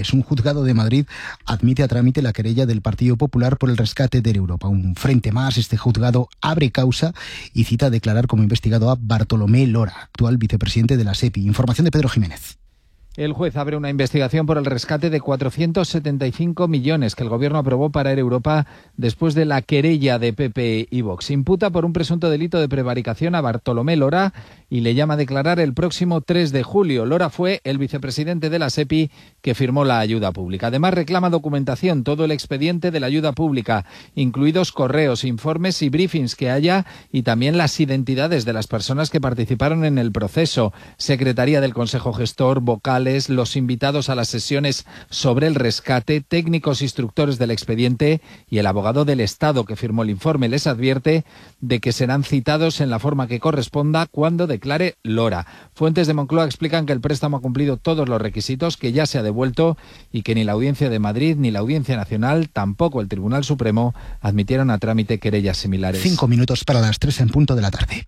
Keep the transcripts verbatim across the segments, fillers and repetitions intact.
Similares. Un juzgado de Madrid admite a trámite la querella del Partido Popular por el rescate de Europa. Un frente más. Este juzgado abre causa y cita a declarar como investigado a Bartolomé Lora, actual vicepresidente de la SEPI. Información de Pedro Jiménez. El juez abre una investigación por el rescate de cuatrocientos setenta y cinco millones que el Gobierno aprobó para Air Europa después de la querella de P P y Vox. Imputa por un presunto delito de prevaricación a Bartolomé Lora y le llama a declarar el próximo tres de julio. Lora fue el vicepresidente de la SEPI que firmó la ayuda pública. Además, reclama documentación, todo el expediente de la ayuda pública, incluidos correos, informes y briefings que haya, y también las identidades de las personas que participaron en el proceso. Secretaría del Consejo Gestor, vocales, los invitados a las sesiones sobre el rescate, técnicos instructores del expediente y el abogado del Estado que firmó el informe. Les advierte de que serán citados en la forma que corresponda cuando declare Lora. Fuentes de Moncloa explican que el préstamo ha cumplido todos los requisitos, que ya se ha devuelto y que ni la Audiencia de Madrid ni la Audiencia Nacional, tampoco el Tribunal Supremo, admitieron a trámite querellas similares. Cinco minutos para las tres en punto de la tarde.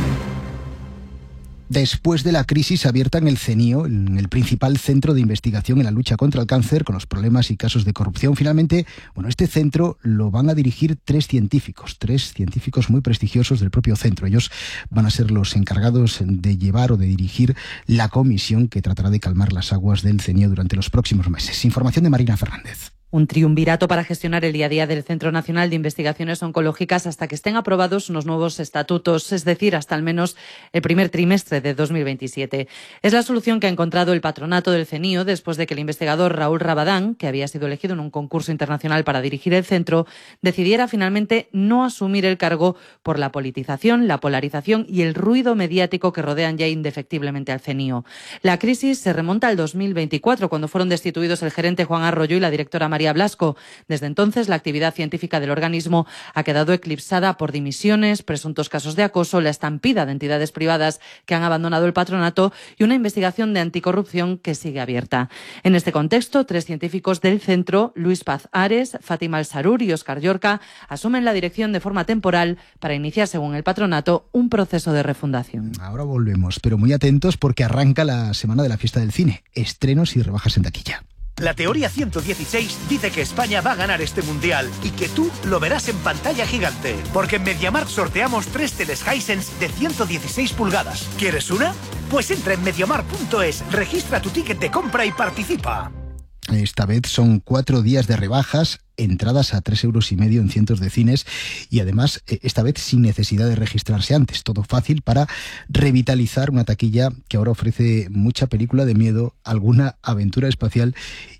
Después de la crisis abierta en el CENIO, en el principal centro de investigación en la lucha contra el cáncer, con los problemas y casos de corrupción, finalmente, bueno, este centro lo van a dirigir tres científicos, tres científicos muy prestigiosos del propio centro. Ellos van a ser los encargados de llevar o de dirigir la comisión que tratará de calmar las aguas del CENIO durante los próximos meses. Información de Marina Fernández. Un triunvirato para gestionar el día a día del Centro Nacional de Investigaciones Oncológicas hasta que estén aprobados unos nuevos estatutos, es decir, hasta al menos el primer trimestre de dos mil veintisiete. Es la solución que ha encontrado el patronato del CENIO después de que el investigador Raúl Rabadán, que había sido elegido en un concurso internacional para dirigir el centro, decidiera finalmente no asumir el cargo por la politización, la polarización y el ruido mediático que rodean ya indefectiblemente al CENIO. La crisis se remonta al dos mil veinticuatro, cuando fueron destituidos el gerente Juan Arroyo y la directora María María Blasco. Desde entonces, la actividad científica del organismo ha quedado eclipsada por dimisiones, presuntos casos de acoso, la estampida de entidades privadas que han abandonado el patronato y una investigación de anticorrupción que sigue abierta. En este contexto, tres científicos del centro, Luis Paz Ares, Fátima Al-Sarur y Óscar Llorca, asumen la dirección de forma temporal para iniciar, según el patronato, un proceso de refundación. Ahora volvemos, pero muy atentos porque arranca la semana de la fiesta del cine. Estrenos y rebajas en taquilla. La teoría ciento dieciséis dice que España va a ganar este mundial y que tú lo verás en pantalla gigante. Porque en MediaMarkt sorteamos tres teles Hisense de ciento dieciséis pulgadas. ¿Quieres una? Pues entra en MediaMarkt punto es, registra tu ticket de compra y participa. Esta vez son cuatro días de rebajas, entradas a tres euros y medio en cientos de cines y además esta vez sin necesidad de registrarse antes. Todo fácil para revitalizar una taquilla que ahora ofrece mucha película de miedo, alguna aventura espacial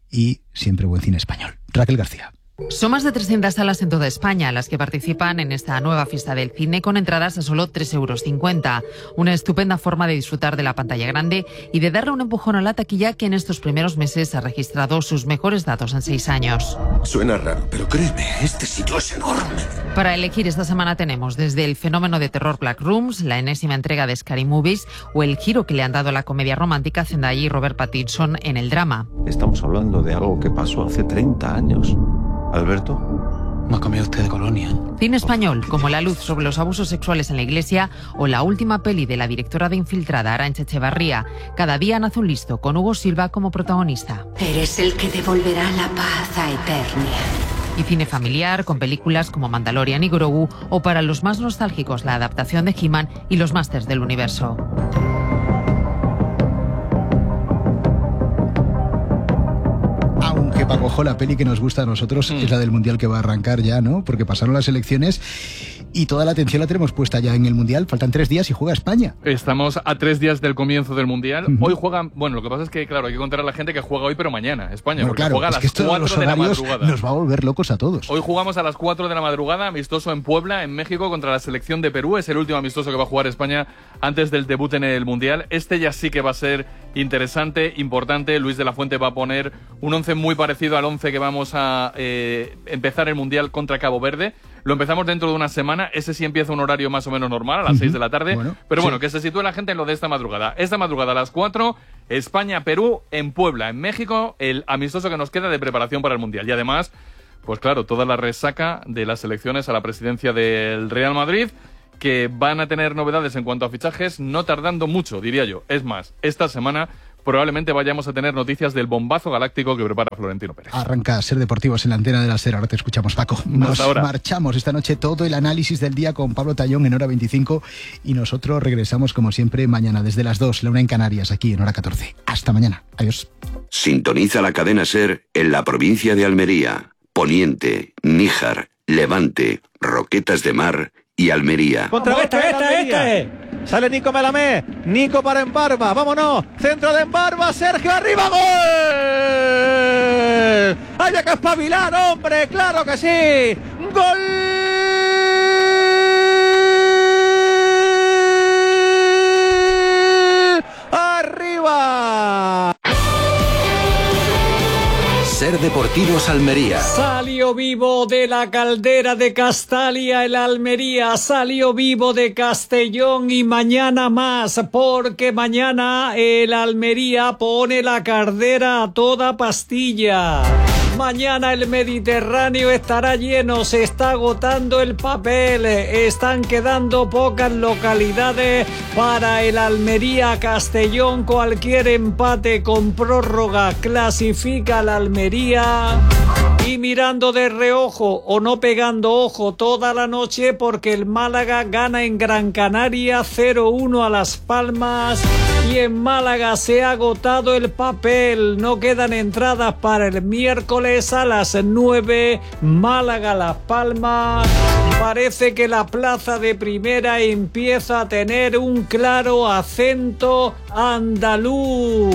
y siempre buen cine español. Raquel García. Son más de trescientas salas en toda España las que participan en esta nueva fiesta del cine con entradas a solo tres euros cincuenta. Una estupenda forma de disfrutar de la pantalla grande y de darle un empujón a la taquilla que en estos primeros meses ha registrado sus mejores datos en seis años. Suena raro, pero créeme, este sitio es enorme. Para elegir esta semana tenemos desde el fenómeno de terror Black Rooms, la enésima entrega de Scary Movies o el giro que le han dado a la comedia romántica Zendaya y Robert Pattinson en el drama. Estamos hablando de algo que pasó hace treinta años. Alberto, no ha cambiado usted de colonia. Cine español, como La luz sobre los abusos sexuales en la iglesia o la última peli de la directora de Infiltrada, Arantxa Echevarría. Cada día nace un listo, con Hugo Silva como protagonista. Eres el que devolverá la paz a Eternia. Y cine familiar, con películas como Mandalorian y Grogu, o para los más nostálgicos, la adaptación de He-Man y los Masters del Universo. Que Paco Jo, la peli que nos gusta a nosotros mm. es la del Mundial que va a arrancar ya, ¿no? Porque pasaron las elecciones y toda la atención la tenemos puesta ya en el Mundial. Faltan tres días y juega España. Estamos a tres días del comienzo del Mundial. Uh-huh. Hoy juegan... Bueno, lo que pasa es que, claro, hay que contar a la gente que juega hoy, pero mañana, España. Bueno, porque claro, juega a las cuatro de la madrugada. Nos va a volver locos a todos. Hoy jugamos a las cuatro de la madrugada, amistoso en Puebla, en México, contra la selección de Perú. Es el último amistoso que va a jugar España antes del debut en el Mundial. Este ya sí que va a ser interesante, importante. Luis de la Fuente va a poner un once muy parecido al once que vamos a eh, empezar el Mundial contra Cabo Verde. Lo empezamos dentro de una semana. Ese sí empieza un horario más o menos normal, a las uh-huh. seis de la tarde. Bueno, pero bueno, sí. que se sitúe la gente en lo de esta madrugada. Esta madrugada a las cuatro, España-Perú en Puebla, en México, el amistoso que nos queda de preparación para el Mundial. Y además, pues claro, toda la resaca de las elecciones a la presidencia del Real Madrid, que van a tener novedades en cuanto a fichajes, no tardando mucho, diría yo. Es más, esta semana probablemente vayamos a tener noticias del bombazo galáctico que prepara Florentino Pérez. Arranca Ser Deportivos en la antena de la SER. Ahora te escuchamos, Paco. Nos ahora. marchamos esta noche, todo el análisis del día con Pablo Tallón en Hora veinticinco, y nosotros regresamos como siempre mañana desde las dos, la una en Canarias, aquí en Hora catorce. Hasta mañana. Adiós. Sintoniza la cadena SER en la provincia de Almería, Poniente, Níjar, Levante, Roquetas de Mar y Almería. Contra este, este, este. Sale Nico Melamé. Nico para Embarba. Vámonos. Centro de Embarba. Sergio arriba. ¡Gol! ¡Hay que espabilar, hombre! ¡Claro que sí! ¡Gol! ¡Arriba! Ser Deportivos Almería. Salió vivo de la caldera de Castalia el Almería, salió vivo de Castellón y mañana más, porque mañana el Almería pone la caldera a toda pastilla. Mañana el Mediterráneo estará lleno, se está agotando el papel, están quedando pocas localidades para el Almería Castellón. Cualquier empate con prórroga clasifica al Almería. Y mirando de reojo o no pegando ojo toda la noche, porque el Málaga gana en Gran Canaria cero uno a Las Palmas. Y en Málaga se ha agotado el papel, no quedan entradas para el miércoles a las nueve, Málaga-Las Palmas. Parece que la plaza de primera empieza a tener un claro acento andaluz.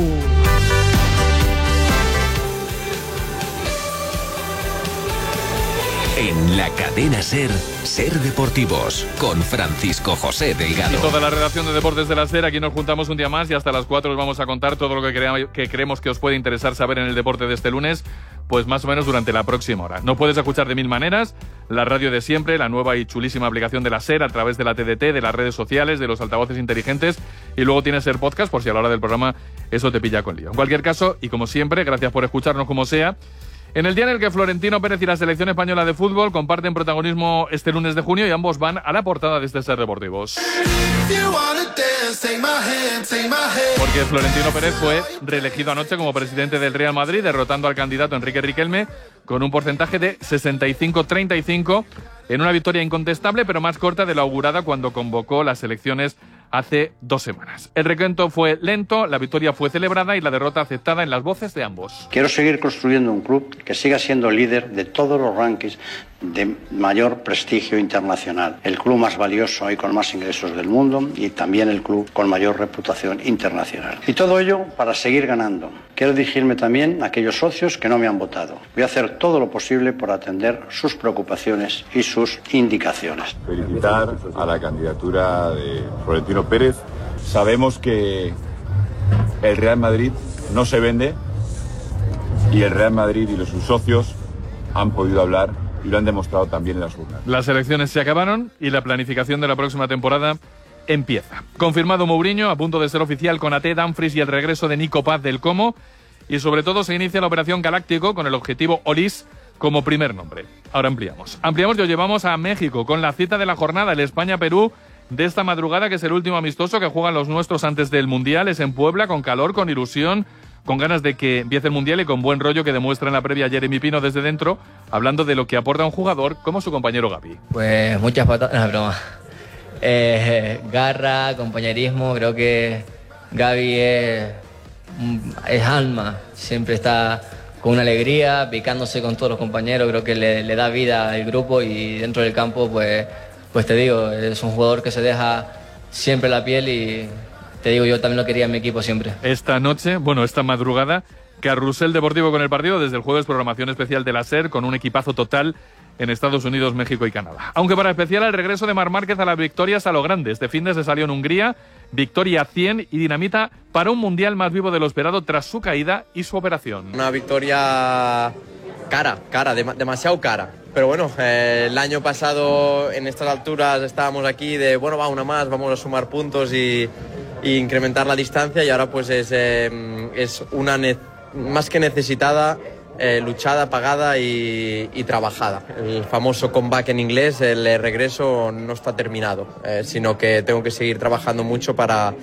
En la cadena SER, Ser Deportivos, con Francisco José Delgado. Y toda la redacción de Deportes de la SER, aquí nos juntamos un día más y hasta las cuatro os vamos a contar todo lo que, crea, que creemos que os puede interesar saber en el deporte de este lunes, pues más o menos durante la próxima hora. Nos puedes escuchar de mil maneras, la radio de siempre, la nueva y chulísima aplicación de la SER a través de la T D T, de las redes sociales, de los altavoces inteligentes, y luego tienes SER Podcast por si a la hora del programa eso te pilla con lío. En cualquier caso, y como siempre, gracias por escucharnos como sea. En el día en el que Florentino Pérez y la selección española de fútbol comparten protagonismo este lunes de junio y ambos van a la portada de este Ser Deportivos. Porque Florentino Pérez fue reelegido anoche como presidente del Real Madrid, derrotando al candidato Enrique Riquelme con un porcentaje de sesenta y cinco a treinta y cinco, en una victoria incontestable pero más corta de la augurada cuando convocó las elecciones hace dos semanas. El recuento fue lento, la victoria fue celebrada y la derrota aceptada en las voces de ambos. Quiero seguir construyendo un club que siga siendo líder de todos los rankings de mayor prestigio internacional, el club más valioso y con más ingresos del mundo y también el club con mayor reputación internacional. Y todo ello para seguir ganando. Quiero dirigirme también a aquellos socios que no me han votado. Voy a hacer todo lo posible por atender sus preocupaciones y sus indicaciones. Felicitar a la candidatura de Florentino Pérez. Sabemos que el Real Madrid no se vende y el Real Madrid y los sus socios han podido hablar y lo han demostrado también en las urnas. Las elecciones se acabaron y la planificación de la próxima temporada empieza. Confirmado Mourinho, a punto de ser oficial con A T, Dumfries y el regreso de Nico Paz del Como. Y sobre todo se inicia la operación Galáctico con el objetivo Olis como primer nombre. Ahora ampliamos. Ampliamos y os llevamos a México con la cita de la jornada, el España-Perú de esta madrugada, que es el último amistoso que juegan los nuestros antes del Mundial. Es en Puebla, con calor, con ilusión, con ganas de que empiece el Mundial y con buen rollo que demuestra en la previa Jeremy Pino desde dentro, hablando de lo que aporta un jugador como su compañero Gavi. Pues muchas patadas, no, broma. Eh, garra, compañerismo, creo que Gavi es, es alma, siempre está con una alegría, picándose con todos los compañeros, creo que le, le da vida al grupo y dentro del campo, pues, pues te digo, es un jugador que se deja siempre la piel y te digo, yo también lo quería en mi equipo siempre. Esta noche, bueno, esta madrugada, Carrusel Deportivo con el partido, desde el jueves programación especial de la SER con un equipazo total en Estados Unidos, México y Canadá. Aunque para especial el regreso de Marc Márquez a las victorias a lo grande. Este fin de se salió en Hungría, victoria cien y dinamita para un mundial más vivo de lo esperado tras su caída y su operación. Una victoria cara, cara, dem- demasiado cara. Pero bueno, eh, el año pasado en estas alturas estábamos aquí de, bueno, va una más, vamos a sumar puntos y, y incrementar la distancia y ahora pues es, eh, es una ne- más que necesitada, eh, luchada, pagada y, y trabajada. El famoso comeback en inglés, el regreso no está terminado, eh, sino que tengo que seguir trabajando mucho para,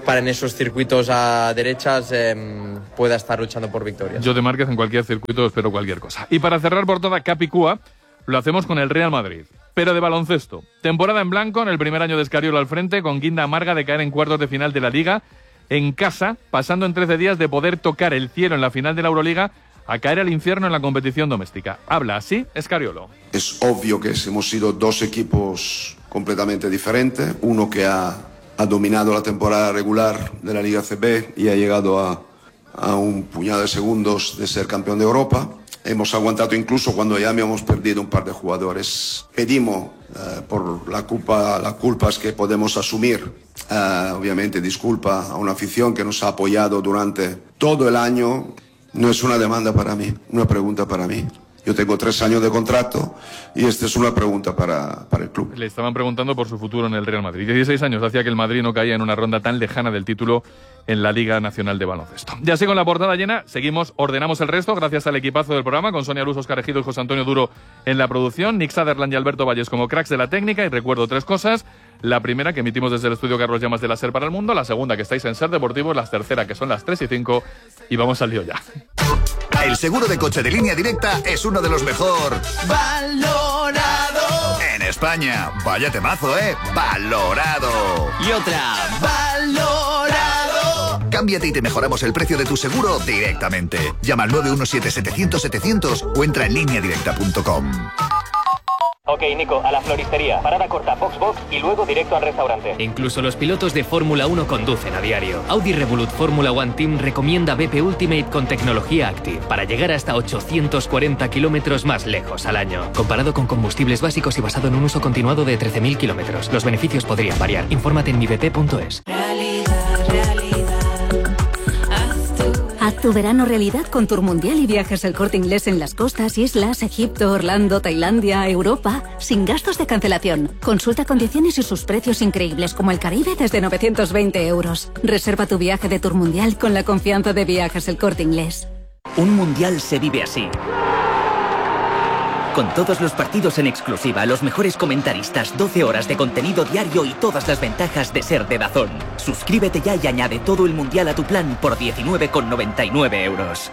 para en esos circuitos a derechas eh, pueda estar luchando por victorias. Yo de Márquez en cualquier circuito espero cualquier cosa. Y para cerrar por toda Capicúa, lo hacemos con el Real Madrid, pero de baloncesto. Temporada en blanco en el primer año de Escariolo al frente, con guinda amarga de caer en cuartos de final de la Liga, en casa, pasando en trece días de poder tocar el cielo en la final de la Euroliga a caer al infierno en la competición doméstica. Habla así Escariolo. Es obvio que hemos sido dos equipos completamente diferentes, uno que ha, ha dominado la temporada regular de la Liga C B y ha llegado a, a un puñado de segundos de ser campeón de Europa. Hemos aguantado incluso cuando ya habíamos perdido un par de jugadores. Pedimos eh, por la culpa, las culpas que podemos asumir. Eh, obviamente disculpa a una afición que nos ha apoyado durante todo el año. No es una demanda para mí, una pregunta para mí. Yo tengo tres años de contrato y esta es una pregunta para, para el club. Le estaban preguntando por su futuro en el Real Madrid. dieciséis años hacía que el Madrid no caía en una ronda tan lejana del título en la Liga Nacional de Baloncesto. Ya así con la portada llena, seguimos, ordenamos el resto gracias al equipazo del programa, con Sonia Luz, Óscar Ejido y José Antonio Duro en la producción, Nick Sutherland y Alberto Valles como cracks de la técnica. Y recuerdo tres cosas: la primera, que emitimos desde el estudio Carlos Llamas de la SER para el mundo; la segunda, que estáis en SER Deportivos; la tercera, que son las tres y cinco. Y vamos al lío ya. El seguro de coche de Línea Directa es uno de los mejor valorado en España. Vaya temazo, ¿eh? Valorado. Y otra, valorado. Cámbiate y te mejoramos el precio de tu seguro directamente. Llama al nueve uno siete setecientos setecientos o entra en línea directa punto com. Ok, Nico, a la floristería. Parada corta, Foxbox y luego directo al restaurante. Incluso los pilotos de Fórmula uno conducen a diario. Audi Revolut Fórmula One Team recomienda B P Ultimate con tecnología Active para llegar hasta ochocientos cuarenta kilómetros más lejos al año. Comparado con combustibles básicos y basado en un uso continuado de trece mil kilómetros. Los beneficios podrían variar. Infórmate en mi b p punto es. Haz tu verano realidad con Tour Mundial y viajes El Corte Inglés en las costas, islas, Egipto, Orlando, Tailandia, Europa, sin gastos de cancelación. Consulta condiciones y sus precios increíbles, como el Caribe desde novecientos veinte euros. Reserva tu viaje de Tour Mundial con la confianza de Viajes El Corte Inglés. Un mundial se vive así. Con todos los partidos en exclusiva, los mejores comentaristas, doce horas de contenido diario y todas las ventajas de ser de DAZN. Suscríbete ya y añade todo el mundial a tu plan por diecinueve con noventa y nueve euros.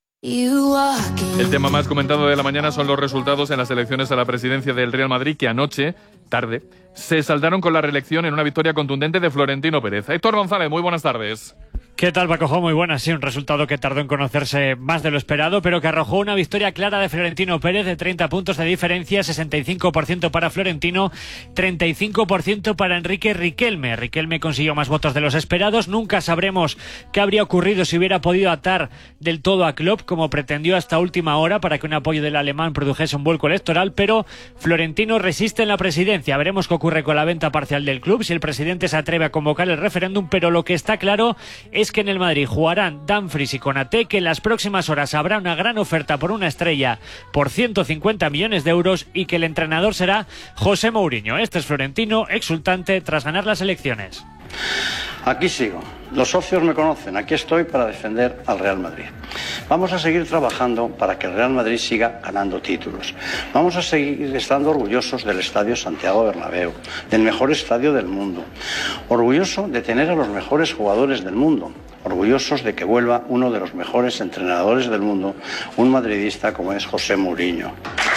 El tema más comentado de la mañana son los resultados en las elecciones a la presidencia del Real Madrid, que anoche, tarde, se saldaron con la reelección en una victoria contundente de Florentino Pérez. Héctor González, muy buenas tardes. ¿Qué tal, Paco? Muy buena. Sí, un resultado que tardó en conocerse más de lo esperado, pero que arrojó una victoria clara de Florentino Pérez de treinta puntos de diferencia, sesenta y cinco por ciento para Florentino, treinta y cinco por ciento para Enrique Riquelme. Riquelme consiguió más votos de los esperados. Nunca sabremos qué habría ocurrido si hubiera podido atar del todo a Klopp, como pretendió hasta última hora, para que un apoyo del alemán produjese un vuelco electoral, pero Florentino resiste en la presidencia. Veremos qué ocurre con la venta parcial del club, si el presidente se atreve a convocar el referéndum, pero lo que está claro es que en el Madrid jugarán Dumfries y Konaté, que en las próximas horas habrá una gran oferta por una estrella por ciento cincuenta millones de euros y que el entrenador será José Mourinho. Este es Florentino, exultante tras ganar las elecciones. Aquí sigo. Los socios me conocen. Aquí estoy para defender al Real Madrid. Vamos a seguir trabajando para que el Real Madrid siga ganando títulos. Vamos a seguir estando orgullosos del Estadio Santiago Bernabéu, del mejor estadio del mundo. Orgulloso de tener a los mejores jugadores del mundo. Orgullosos de que vuelva uno de los mejores entrenadores del mundo, un madridista como es José Mourinho.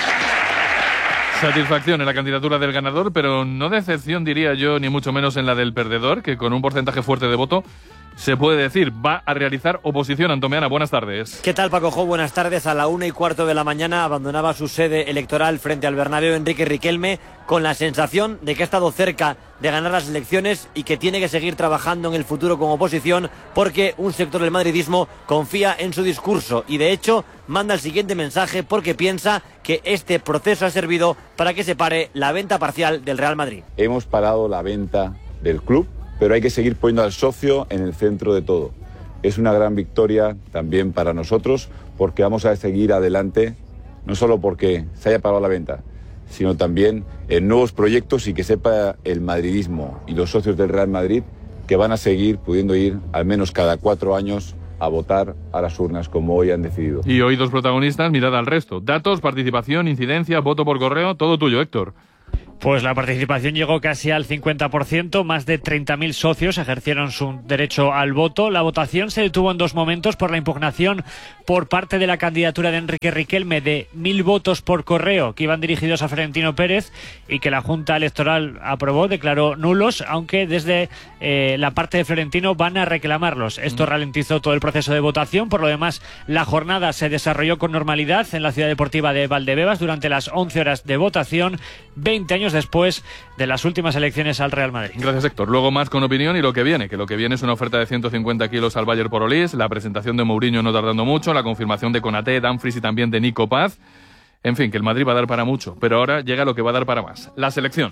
Satisfacción en la candidatura del ganador, pero no decepción, diría yo, ni mucho menos en la del perdedor, que con un porcentaje fuerte de voto se puede decir va a realizar oposición. Antomeana, buenas tardes. ¿Qué tal, Paco Jo? Buenas tardes. A la una y cuarto de la mañana abandonaba su sede electoral frente al Bernabéu Enrique Riquelme, con la sensación de que ha estado cerca de ganar las elecciones y que tiene que seguir trabajando en el futuro como oposición, porque un sector del madridismo confía en su discurso y de hecho manda el siguiente mensaje, porque piensa que este proceso ha servido para que se pare la venta parcial del Real Madrid. Hemos parado la venta del club, pero hay que seguir poniendo al socio en el centro de todo. Es una gran victoria también para nosotros, porque vamos a seguir adelante, no solo porque se haya parado la venta, sino también en nuevos proyectos, y que sepa el madridismo y los socios del Real Madrid que van a seguir pudiendo ir al menos cada cuatro años a votar a las urnas, como hoy han decidido. Y hoy dos protagonistas, mirada al resto. Datos, participación, incidencia, voto por correo, todo tuyo, Héctor. Pues la participación llegó casi al cincuenta por ciento, más de treinta mil socios ejercieron su derecho al voto. La votación se detuvo en dos momentos por la impugnación por parte de la candidatura de Enrique Riquelme de mil votos por correo que iban dirigidos a Florentino Pérez y que la Junta Electoral aprobó, declaró nulos, aunque desde eh, la parte de Florentino van a reclamarlos. Esto mm. ralentizó todo el proceso de votación. Por lo demás, la jornada se desarrolló con normalidad en la ciudad deportiva de Valdebebas durante las once horas de votación, veinte años después de las últimas elecciones al Real Madrid. Gracias, Héctor. Luego más con opinión y lo que viene, que lo que viene es una oferta de ciento cincuenta kilos al Bayer por Olís, la presentación de Mourinho no tardando mucho, la confirmación de Konaté, Dumfries y también de Nico Paz. En fin, que el Madrid va a dar para mucho, pero ahora llega lo que va a dar para más, la selección.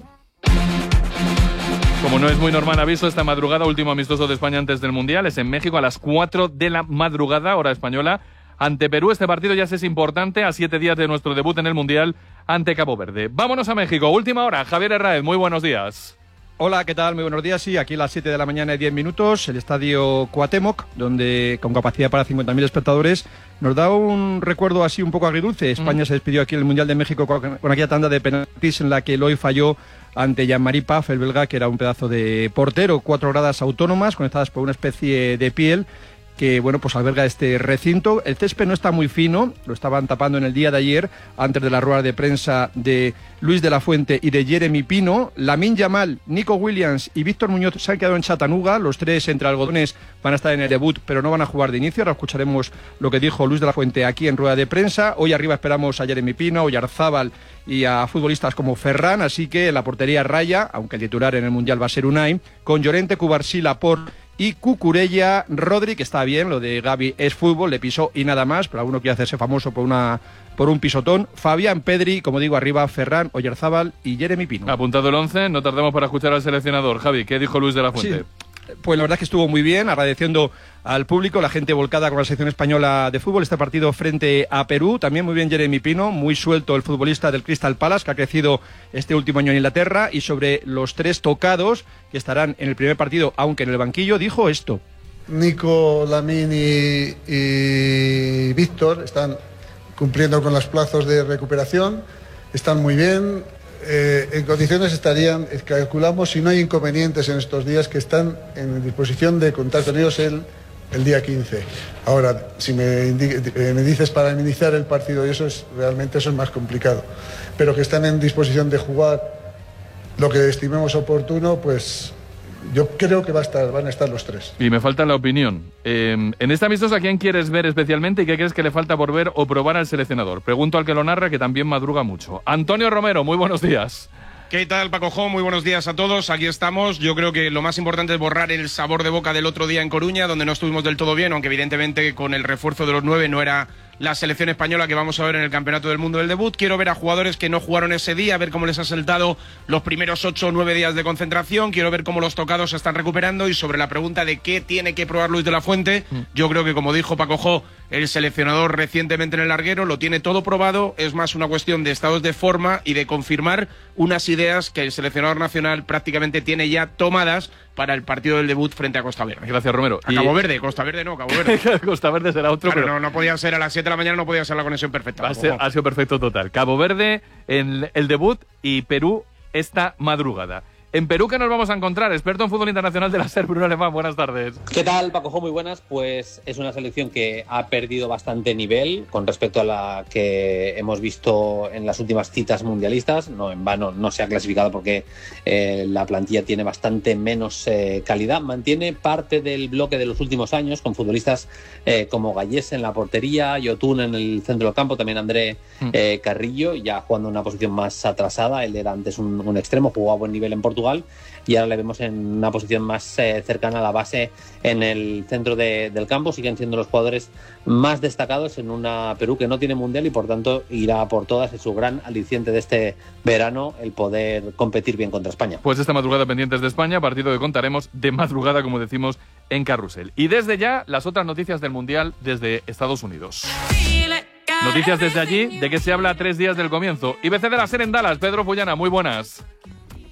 Como no es muy normal aviso, esta madrugada, último amistoso de España antes del Mundial, es en México a las cuatro de la madrugada, hora española, ante Perú. Este partido ya es importante a siete días de nuestro debut en el Mundial ante Cabo Verde. Vámonos a México, última hora. Javier Herráez, muy buenos días. Hola, ¿qué tal? Muy buenos días. Sí, aquí a las siete de la mañana y diez minutos, el estadio Cuauhtémoc, donde con capacidad para cincuenta mil espectadores, nos da un recuerdo así un poco agridulce. España mm. se despidió aquí en el Mundial de México con, con aquella tanda de penaltis en la que Eloy falló ante Jean-Marie Paf, el belga, que era un pedazo de portero. Cuatro gradas autónomas conectadas por una especie de piel que, bueno, pues alberga este recinto. El césped no está muy fino, lo estaban tapando en el día de ayer, antes de la rueda de prensa de Luis de la Fuente y de Jeremy Pino. Lamine Yamal, Nico Williams y Víctor Muñoz se han quedado en Chattanooga. Los tres entre algodones van a estar en el debut, pero no van a jugar de inicio. Ahora escucharemos lo que dijo Luis de la Fuente aquí en rueda de prensa. Hoy arriba esperamos a Jeremy Pino, a Oyarzábal y a futbolistas como Ferran, así que en la portería Raya, aunque el titular en el Mundial va a ser Unai, con Llorente, Cubarsí, Laporte y Cucurella. Rodri, que está bien, lo de Gavi es fútbol, le pisó y nada más, pero alguno quiere hacerse famoso por una por un pisotón. Fabián, Pedri, como digo, arriba Ferran, Oyarzábal y Jeremy Pino. Apuntado el once, no tardemos para escuchar al seleccionador. Javi, ¿qué dijo Luis de la Fuente? Sí. Pues la verdad es que estuvo muy bien, agradeciendo al público, la gente volcada con la selección española de fútbol, este partido frente a Perú. También muy bien Jeremy Pino, muy suelto el futbolista del Crystal Palace, que ha crecido este último año en Inglaterra. Y sobre los tres tocados que estarán en el primer partido, aunque en el banquillo, dijo esto. Nico, Lamine y, y Víctor están cumpliendo con los plazos de recuperación, están muy bien. Eh, en condiciones estarían, calculamos, si no hay inconvenientes en estos días, que están en disposición de contar con ellos el, el día quince. Ahora, si me, eh, me dices para iniciar el partido, y eso es realmente eso es más complicado, pero que están en disposición de jugar lo que estimemos oportuno, pues yo creo que va a estar, van a estar los tres. Y me falta la opinión. Eh, en esta amistosa, ¿a quién quieres ver especialmente y qué crees que le falta por ver o probar al seleccionador? Pregunto al que lo narra, que también madruga mucho. Antonio Romero, muy buenos días. ¿Qué tal, Paco Jo? Muy buenos días a todos. Aquí estamos. Yo creo que lo más importante es borrar el sabor de boca del otro día en Coruña, donde no estuvimos del todo bien, aunque evidentemente con el refuerzo de los nueve no era la selección española que vamos a ver en el Campeonato del Mundo del debut. Quiero ver a jugadores que no jugaron ese día, ver cómo les ha saltado los primeros ocho o nueve días de concentración. Quiero ver cómo los tocados se están recuperando. Y sobre la pregunta de qué tiene que probar Luis de la Fuente, mm. yo creo que, como dijo Paco Jo, el seleccionador recientemente en el larguero, lo tiene todo probado. Es más una cuestión de estados de forma y de confirmar unas ideas que el seleccionador nacional prácticamente tiene ya tomadas para el partido del debut frente a Costa Verde. Gracias, Romero. A y... Cabo Verde, Costa Verde no, Cabo Verde. Costa Verde será otro, claro, pero... no, no podía ser a las siete de la mañana, no podía ser la conexión perfecta. Ha, ser, ha sido perfecto total. Cabo Verde en el debut y Perú esta madrugada. En Perú, ¿qué nos vamos a encontrar? Experto en fútbol internacional de la SER, Bruno Alemán, buenas tardes. ¿Qué tal, Paco Jo? Muy buenas. Pues es una selección que ha perdido bastante nivel con respecto a la que hemos visto en las últimas citas mundialistas. No, en vano no se ha clasificado porque eh, la plantilla tiene bastante menos eh, calidad. Mantiene parte del bloque de los últimos años con futbolistas eh, como Gallés en la portería, Yotun en el centro del campo, también André eh, Carrillo, ya jugando en una posición más atrasada. Él era antes un, un extremo, jugó a buen nivel en Portugal. Y ahora le vemos en una posición más eh, cercana a la base en el centro de, del campo. Siguen siendo los jugadores más destacados en una Perú que no tiene mundial y por tanto irá por todas. Es su gran aliciente de este verano el poder competir bien contra España. Pues esta madrugada pendientes de España, partido que contaremos de madrugada, como decimos, en Carrusel. Y desde ya las otras noticias del mundial desde Estados Unidos. Noticias desde allí, de que se habla a tres días del comienzo. I B C de la SER en Dallas, Pedro Fullana, muy buenas.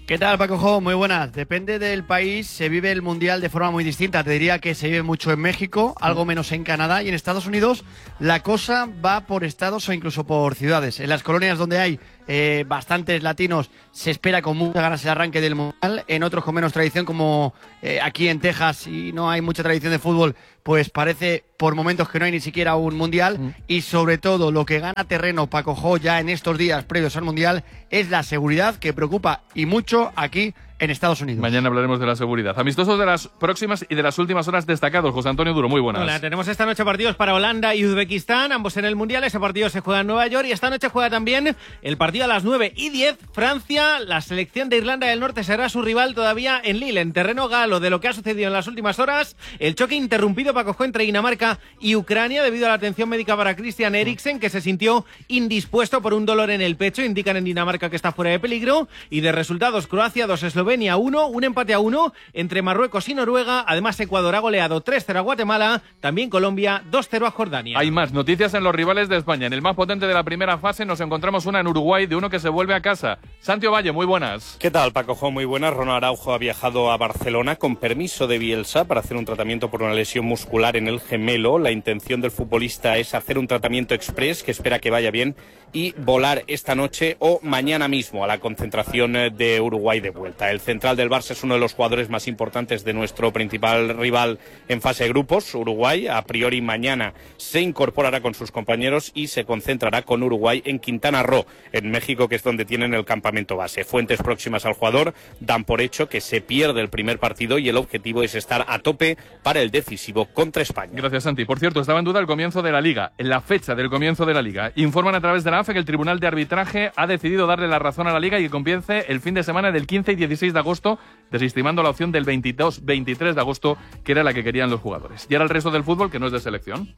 ¿Qué tal, Paco Jo? Muy buenas. Depende del país, se vive el Mundial de forma muy distinta. Te diría que se vive mucho en México, algo menos en Canadá, y en Estados Unidos la cosa va por estados o incluso por ciudades. En las colonias donde hay eh, bastantes latinos se espera con muchas ganas el arranque del Mundial. En otros con menos tradición, como eh, aquí en Texas, y no hay mucha tradición de fútbol, pues parece por momentos que no hay ni siquiera un Mundial. Mm. Y sobre todo lo que gana terreno Paco Jo ya en estos días previos al Mundial es la seguridad, que preocupa y mucho aquí en Estados Unidos. Mañana hablaremos de la seguridad. Amistosos de las próximas y de las últimas horas destacados. José Antonio Duro, muy buenas. Hola, tenemos esta noche partidos para Holanda y Uzbekistán, ambos en el Mundial. Ese partido se juega en Nueva York y esta noche juega también el partido a las nueve y diez. Francia, la selección de Irlanda del Norte será su rival todavía en Lille, en terreno galo, de lo que ha sucedido en las últimas horas. El choque interrumpido, Paco Jo, entre Dinamarca y Ucrania debido a la atención médica para Christian Eriksen, que se sintió indispuesto por un dolor en el pecho. Indican en Dinamarca que está fuera de peligro. Y de resultados, Croacia dos, Eslovenia uno, un empate a uno entre Marruecos y Noruega. Además, Ecuador ha goleado tres cero a Guatemala, también Colombia dos cero a Jordania. Hay más noticias en los rivales de España. En el más potente de la primera fase nos encontramos una en Uruguay, de uno que se vuelve a casa. Santi Valle, muy buenas. ¿Qué tal, Paco Jo? Muy buenas. Ronald Araujo ha viajado a Barcelona con permiso de Bielsa para hacer un tratamiento por una lesión muscular en el gemelo. La intención del futbolista es hacer un tratamiento express, que espera que vaya bien, y volar esta noche o mañana mismo a la concentración de Uruguay de vuelta. El central del Barça es uno de los jugadores más importantes de nuestro principal rival en fase de grupos, Uruguay. A priori mañana se incorporará con sus compañeros y se concentrará con Uruguay en Quintana Roo, en México, que es donde tienen el campamento base. Fuentes próximas al jugador dan por hecho que se pierde el primer partido y el objetivo es estar a tope para el decisivo contra España. Gracias, Santi. Por cierto, estaba en duda el comienzo de la Liga, la fecha del comienzo de la Liga. Informan a través de la A F E que el Tribunal de Arbitraje ha decidido darle la razón a la Liga y que comience el fin de semana del quince y dieciséis de agosto, desestimando la opción del veintidós veintitrés de agosto, que era la que querían los jugadores. Y ahora el resto del fútbol, que no es de selección.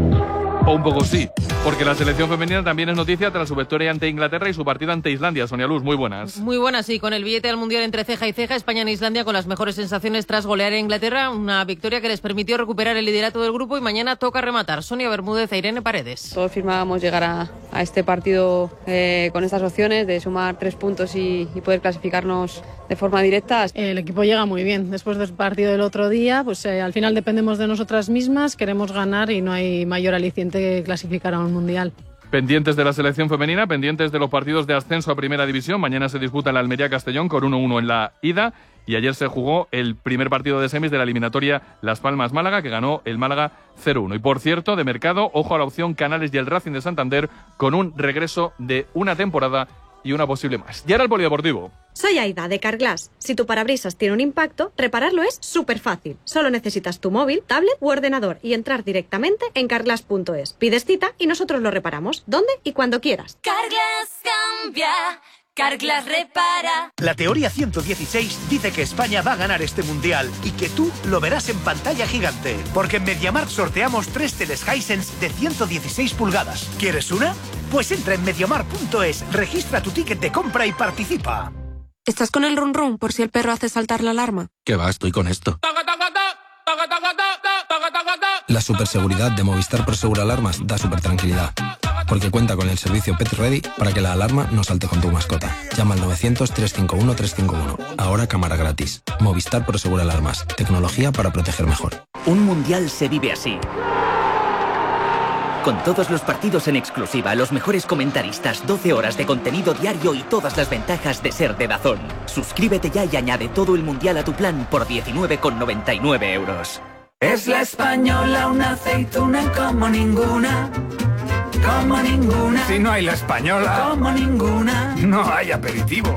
O un poco sí, porque la selección femenina también es noticia tras su victoria ante Inglaterra y su partido ante Islandia. Sonia Luz, muy buenas. Muy buenas, sí, con el billete al Mundial entre ceja y ceja, España en Islandia con las mejores sensaciones tras golear a Inglaterra, una victoria que les permitió recuperar el liderato del grupo y mañana toca rematar. Sonia Bermúdez e Irene Paredes. Todos firmábamos llegar a, a este partido eh, con estas opciones de sumar tres puntos y, y poder clasificarnos de forma directa. El equipo llega muy bien. Después del partido del otro día, pues eh, al final dependemos de nosotras mismas, queremos ganar y no hay mayor aliciente que clasificar a un mundial. Pendientes de la selección femenina, pendientes de los partidos de ascenso a Primera División. Mañana se disputa el Almería-Castellón con uno uno en la ida. Y ayer se jugó el primer partido de semis de la eliminatoria Las Palmas-Málaga, que ganó el Málaga cero uno. Y por cierto, de mercado, ojo a la opción Canales y el Racing de Santander, con un regreso de una temporada y una posible más. Y ahora el polideportivo. Soy Aida, de Carglass. Si tu parabrisas tiene un impacto, repararlo es súper fácil. Solo necesitas tu móvil, tablet u ordenador y entrar directamente en carglass punto es. Pides cita y nosotros lo reparamos, donde y cuando quieras. Carglass cambia, Carglass repara. La teoría ciento dieciséis dice que España va a ganar este Mundial y que tú lo verás en pantalla gigante. Porque en MediaMarkt sorteamos tres teles Hisense de ciento dieciséis pulgadas. ¿Quieres una? Pues entra en mediamarkt punto es, registra tu ticket de compra y participa. ¿Estás con el run run por si el perro hace saltar la alarma? ¿Qué va? Estoy con esto. La superseguridad de Movistar Prosegur Alarmas da super tranquilidad. Porque cuenta con el servicio Pet Ready para que la alarma no salte con tu mascota. Llama al novecientos, trescientos cincuenta y uno, trescientos cincuenta y uno. Ahora cámara gratis. Movistar Prosegur Alarmas. Tecnología para proteger mejor. Un mundial se vive así. Con todos los partidos en exclusiva, los mejores comentaristas, doce horas de contenido diario y todas las ventajas de ser de DAZN. Suscríbete ya y añade todo el mundial a tu plan por diecinueve con noventa y nueve euros. Es la española, una aceituna como ninguna. Como ninguna. Si no hay la española, como ninguna, no hay aperitivo.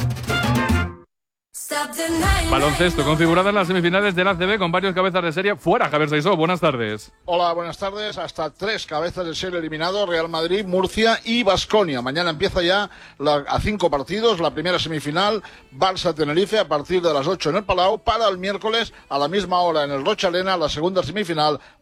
Baloncesto, configuradas las semifinales del A C B con varios cabezas de serie fuera. Javier Saizó, buenas tardes. Hola, buenas tardes. Hasta tres cabezas de serie eliminados: Real Madrid, Murcia y Baskonia. Mañana empieza ya la, a cinco partidos la primera semifinal, Barça-Tenerife, a partir de las ocho en el Palau, para el miércoles a la misma hora en el Rocha Arena la segunda semifinal,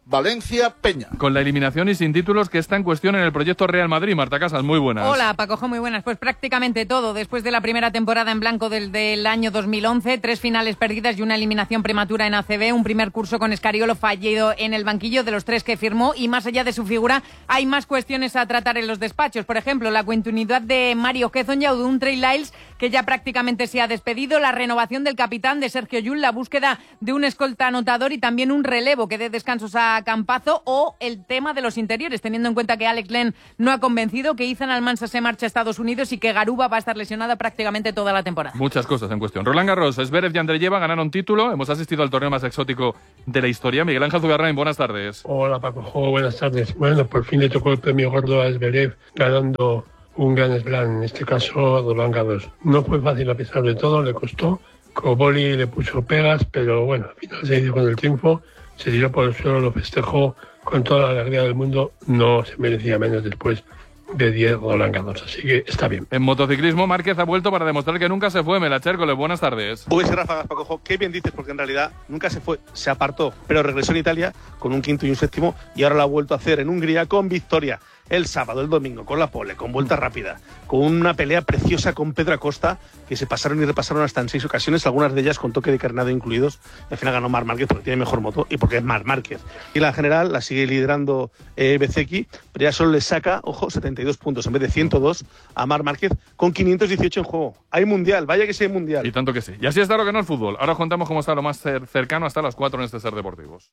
Valencia-Peña. Con la eliminación y sin títulos que está en cuestión en el proyecto Real Madrid. Marta Casas, muy buenas. Hola, Pacojo, muy buenas. Pues prácticamente todo. Después de la primera temporada en blanco del, del año dos mil once, tres finales perdidas y una eliminación prematura en A C B, un primer curso con Escariolo fallido en el banquillo de los tres que firmó, y más allá de su figura, hay más cuestiones a tratar en los despachos. Por ejemplo, la continuidad de Mario Hezonja o de un Trey Lyles que ya prácticamente se ha despedido, la renovación del capitán de Sergio Llull, la búsqueda de un escolta anotador y también un relevo que dé descansos a Campazo, o el tema de los interiores, teniendo en cuenta que Alex Len no ha convencido, que Izan Almansa se marcha a Estados Unidos y que Garuba va a estar lesionada prácticamente toda la temporada. Muchas cosas en cuestión. Roland Garros, Zverev y Andreyeva ganaron título. Hemos asistido al torneo más exótico de la historia. Miguel Ángel Zugarrain, buenas tardes. Hola, Paco. Oh, buenas tardes. Bueno, por fin le tocó el premio gordo a Zverev, ganando un Grand Slam, en este caso Roland Garros. No fue fácil a pesar de todo, le costó. Koboli le puso pegas, pero bueno, al final se hizo con el triunfo. Se tiró por el suelo, lo festejó con toda la alegría del mundo. No se merecía menos después de diez Roland Garros, así que está bien. En motociclismo, Márquez ha vuelto para demostrar que nunca se fue. Melachércoles, buenas tardes. Uy, Rafa, Paco, qué bien dices, porque en realidad nunca se fue, se apartó, pero regresó en Italia con un quinto y un séptimo, y ahora lo ha vuelto a hacer en Hungría con victoria. El sábado, el domingo, con la pole, con vuelta rápida, con una pelea preciosa con Pedro Acosta, que se pasaron y repasaron hasta en seis ocasiones, algunas de ellas con toque de carnado incluidos. Y al final ganó Marc Márquez porque tiene mejor moto y porque es Marc Márquez. Y la general la sigue liderando eh, Bezzecchi, pero ya solo le saca, ojo, setenta y dos puntos en vez de ciento dos a Marc Márquez, con quinientos dieciocho en juego. Hay mundial, vaya que sí hay mundial. Y tanto que sí. Y así está lo que no es fútbol. Ahora os contamos cómo está lo más cercano hasta las cuatro en este Ser Deportivos.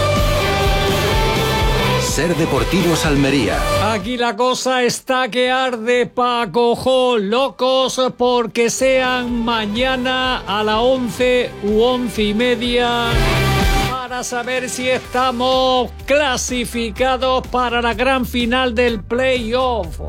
Ser Deportivos Almería. Aquí la cosa está que arde, Pacojo, locos porque sean mañana a las once u once y media para saber si estamos clasificados para la gran final del playoff.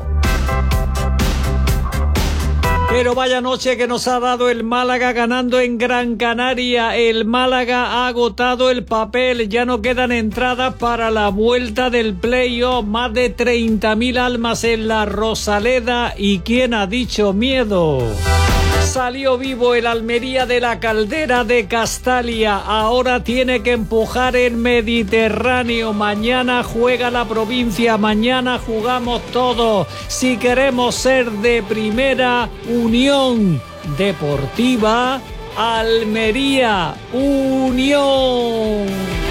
Pero vaya noche que nos ha dado el Málaga ganando en Gran Canaria. El Málaga ha agotado el papel. Ya no quedan entradas para la vuelta del playoff. Más de treinta mil almas en la Rosaleda. ¿Y quién ha dicho miedo? Salió vivo el Almería de la caldera de Castalia. Ahora tiene que empujar el Mediterráneo. Mañana juega la provincia. Mañana jugamos todos. Si queremos ser de primera, Unión Deportiva Almería. Unión.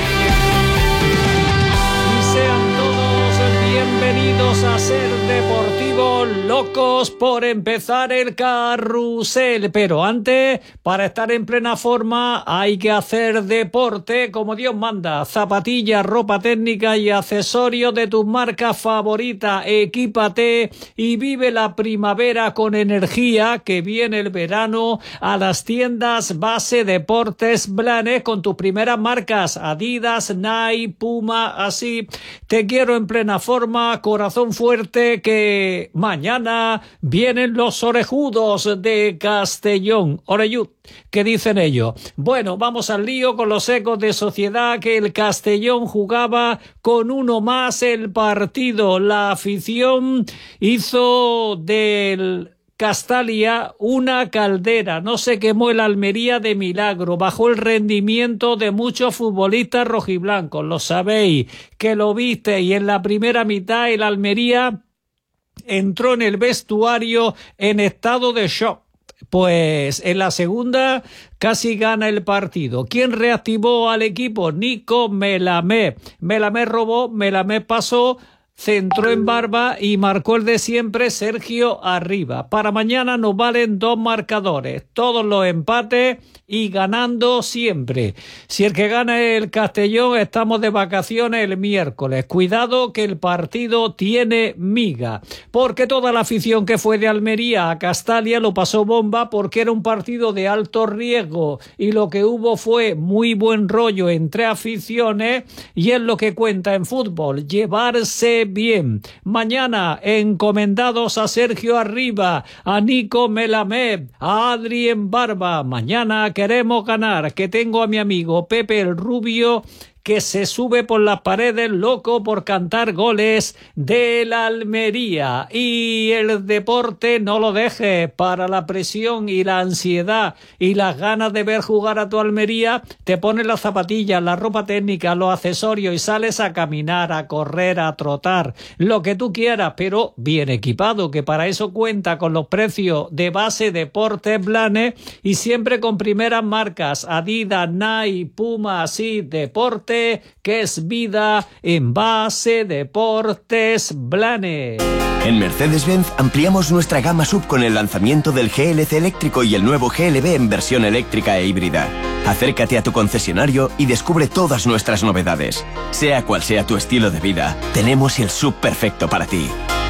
Y sean todos bienvenidos a Ser Deportivos Locos por empezar el carrusel. Pero antes, para estar en plena forma, hay que hacer deporte como Dios manda. Zapatillas, ropa técnica y accesorios de tus marcas favoritas. Equípate y vive la primavera con energía, que viene el verano, a las tiendas Base Deportes Blanes con tus primeras marcas Adidas, Nike, Puma, así. Te quiero en plena forma, corazón fuerte, que mañana vienen los orejudos de Castellón. Oreyud, ¿qué dicen ellos? Bueno, vamos al lío con los ecos de Sociedad, que el Castellón jugaba con uno más el partido. La afición hizo del Castalia una caldera. No se quemó el Almería de milagro. Bajó el rendimiento de muchos futbolistas rojiblancos. Lo sabéis, que lo viste. Y en la primera mitad el Almería entró en el vestuario en estado de shock. Pues en la segunda casi gana el partido. ¿Quién reactivó al equipo? Nico Melamé. Melamé robó, Melamé pasó, centró en Barba y marcó el de siempre, Sergio Arriba. Para mañana nos valen dos marcadores, todos los empates y ganando siempre. Si el que gana es el Castellón, estamos de vacaciones el miércoles. Cuidado que el partido tiene miga, porque toda la afición que fue de Almería a Castalia lo pasó bomba, porque era un partido de alto riesgo y lo que hubo fue muy buen rollo entre aficiones, y es lo que cuenta en fútbol, llevarse bien. Mañana encomendados a Sergio Arriba, a Nico Melamed, a Adrien Barba. Mañana queremos ganar, que tengo a mi amigo Pepe el Rubio, que se sube por las paredes loco por cantar goles del Almería. Y el deporte no lo dejes para la presión y la ansiedad y las ganas de ver jugar a tu Almería. Te pones las zapatillas, la ropa técnica, los accesorios y sales a caminar, a correr, a trotar, lo que tú quieras, pero bien equipado, que para eso cuenta con los precios de Base Deportes Blanes y siempre con primeras marcas: Adidas, Nike, Puma, sí, deporte, que es vida en Base Deportes Blanes. En Mercedes-Benz ampliamos nuestra gama sub con el lanzamiento del G L C eléctrico y el nuevo G L B en versión eléctrica e híbrida. Acércate a tu concesionario y descubre todas nuestras novedades. Sea cual sea tu estilo de vida, tenemos el sub perfecto para ti.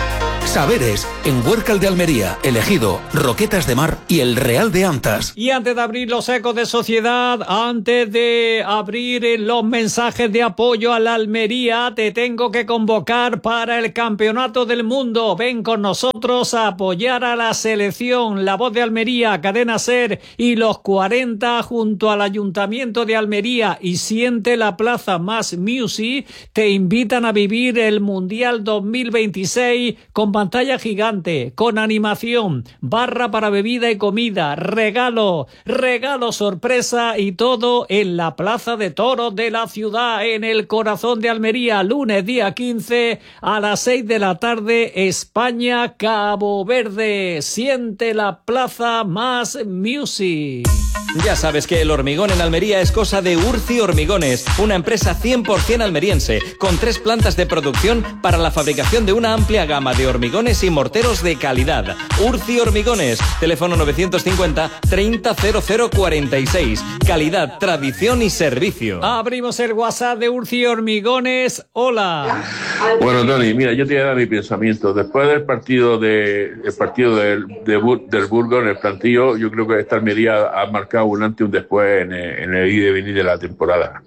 Saberes, en Huércal de Almería, Elegido, Roquetas de Mar y el Real de Antas. Y antes de abrir los ecos de sociedad, antes de abrir los mensajes de apoyo a la Almería, te tengo que convocar para el Campeonato del Mundo. Ven con nosotros a apoyar a la selección. La Voz de Almería, Cadena SER y los cuarenta junto al Ayuntamiento de Almería y Siente la Plaza Más Music te invitan a vivir el Mundial dos mil veintiséis con pantalla gigante, con animación, barra para bebida y comida, regalo, regalo sorpresa y todo en la Plaza de Toros de la ciudad, en el corazón de Almería, lunes día quince a las seis de la tarde, España, Cabo Verde. Siente la Plaza Más Music. Ya sabes que el hormigón en Almería es cosa de Urci Hormigones, una empresa cien por ciento almeriense, con tres plantas de producción para la fabricación de una amplia gama de hormigones y morteros de calidad. Urci Hormigones, teléfono novecientos cincuenta treinta cero cero cuarenta y seis. Calidad, tradición y servicio. Abrimos el WhatsApp de Urci Hormigones. Hola. Bueno, Tony, mira, yo te voy a dar mi pensamiento. Después del partido de el partido del, de, del Burgos en el plantillo, yo creo que esta Almería ha marcado un antes y un después en el, en el ir y venir de la temporada.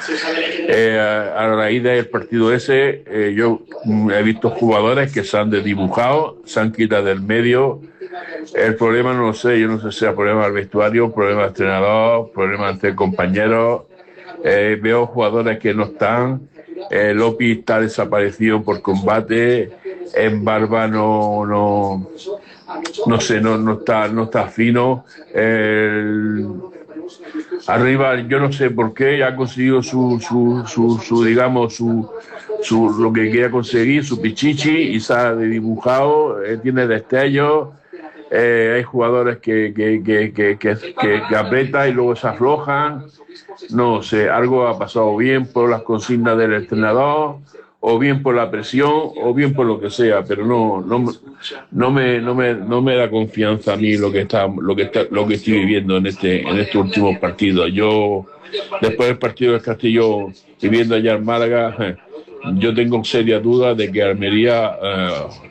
Eh, a, a raíz del partido ese, eh, yo he visto jugadores que se han desdibujado, se han quitado del medio. El problema no lo sé, yo no sé si sea problema del vestuario, problema del entrenador, problema entre compañeros. Eh, veo jugadores que no están. Eh, Lopi está desaparecido por combate. En Barba no, no, no sé, no, no está, no está fino. El, arriba, yo no sé por qué ha conseguido su, su, su, su digamos, su, su, lo que quería conseguir, su pichichi, y se ha dibujado, eh, tiene destellos. Eh, hay jugadores que, que, que, que, que, que, que apretan y luego se aflojan. No sé, algo ha pasado bien por las consignas del entrenador, o bien por la presión, o bien por lo que sea, pero no, no, no me, no me, no me da confianza a mí lo que está, lo que está, lo que estoy viviendo en este, en estos últimos partidos. Yo, después del partido del Castillo, viviendo allá en Málaga, yo tengo serias dudas de que Almería eh,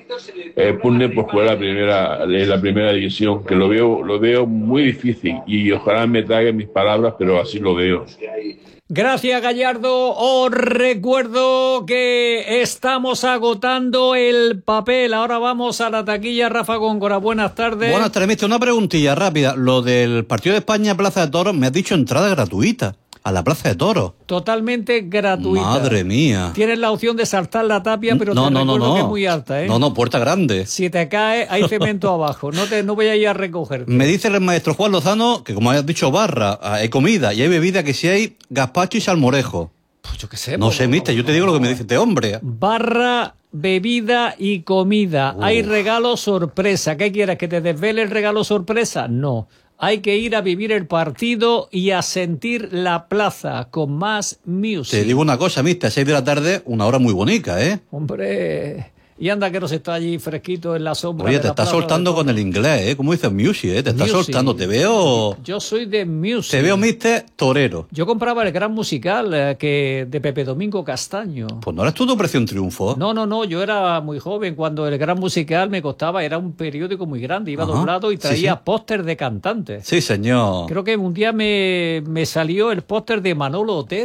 eh, pugne por jugar la primera, la primera división, que lo veo, lo veo muy difícil, y ojalá me traguen mis palabras, pero así lo veo. Gracias, Gallardo. Os recuerdo que estamos agotando el papel. Ahora vamos a la taquilla. Rafa Góngora, buenas tardes. Buenas tardes, mister. Una preguntilla rápida. Lo del partido de España, Plaza de Toros, me has dicho entrada gratuita a la Plaza de Toros. Totalmente gratuita. Madre mía. Tienes la opción de saltar la tapia, pero no, te no, recuerdo no, no. que es muy alta, ¿eh? No, no, puerta grande. Si te cae, hay cemento abajo. No te, no voy a ir a recogerte. Me dice el maestro Juan Lozano que, como has dicho, barra, hay comida y hay bebida, que si hay gazpacho y salmorejo. Pues yo qué sé. No sé, mister, yo te digo lo que me dice este hombre. Barra, bebida y comida. Uf. Hay regalo sorpresa. ¿Qué quieres? ¿Que te desvele el regalo sorpresa? No. Hay que ir a vivir el partido y a sentir la plaza con más music. Te digo una cosa, mister, a seis de la tarde, una hora muy bonita, ¿eh? Hombre, y anda que nos está allí fresquito en la sombra. Oye, de te la estás soltando con el inglés, ¿eh? ¿Cómo dices music, eh? Te estás music. soltando, te veo... Yo soy de music. Te veo, mister, torero. Yo compraba el Gran Musical eh, que de Pepe Domingo Castaño. Pues no eres tú de Operación Triunfo. No, no, no, yo era muy joven cuando el Gran Musical me costaba, era un periódico muy grande, iba Ajá. doblado y traía sí, sí. póster de cantantes. Sí, señor. Creo que un día me, me salió el póster de Manolo Otero.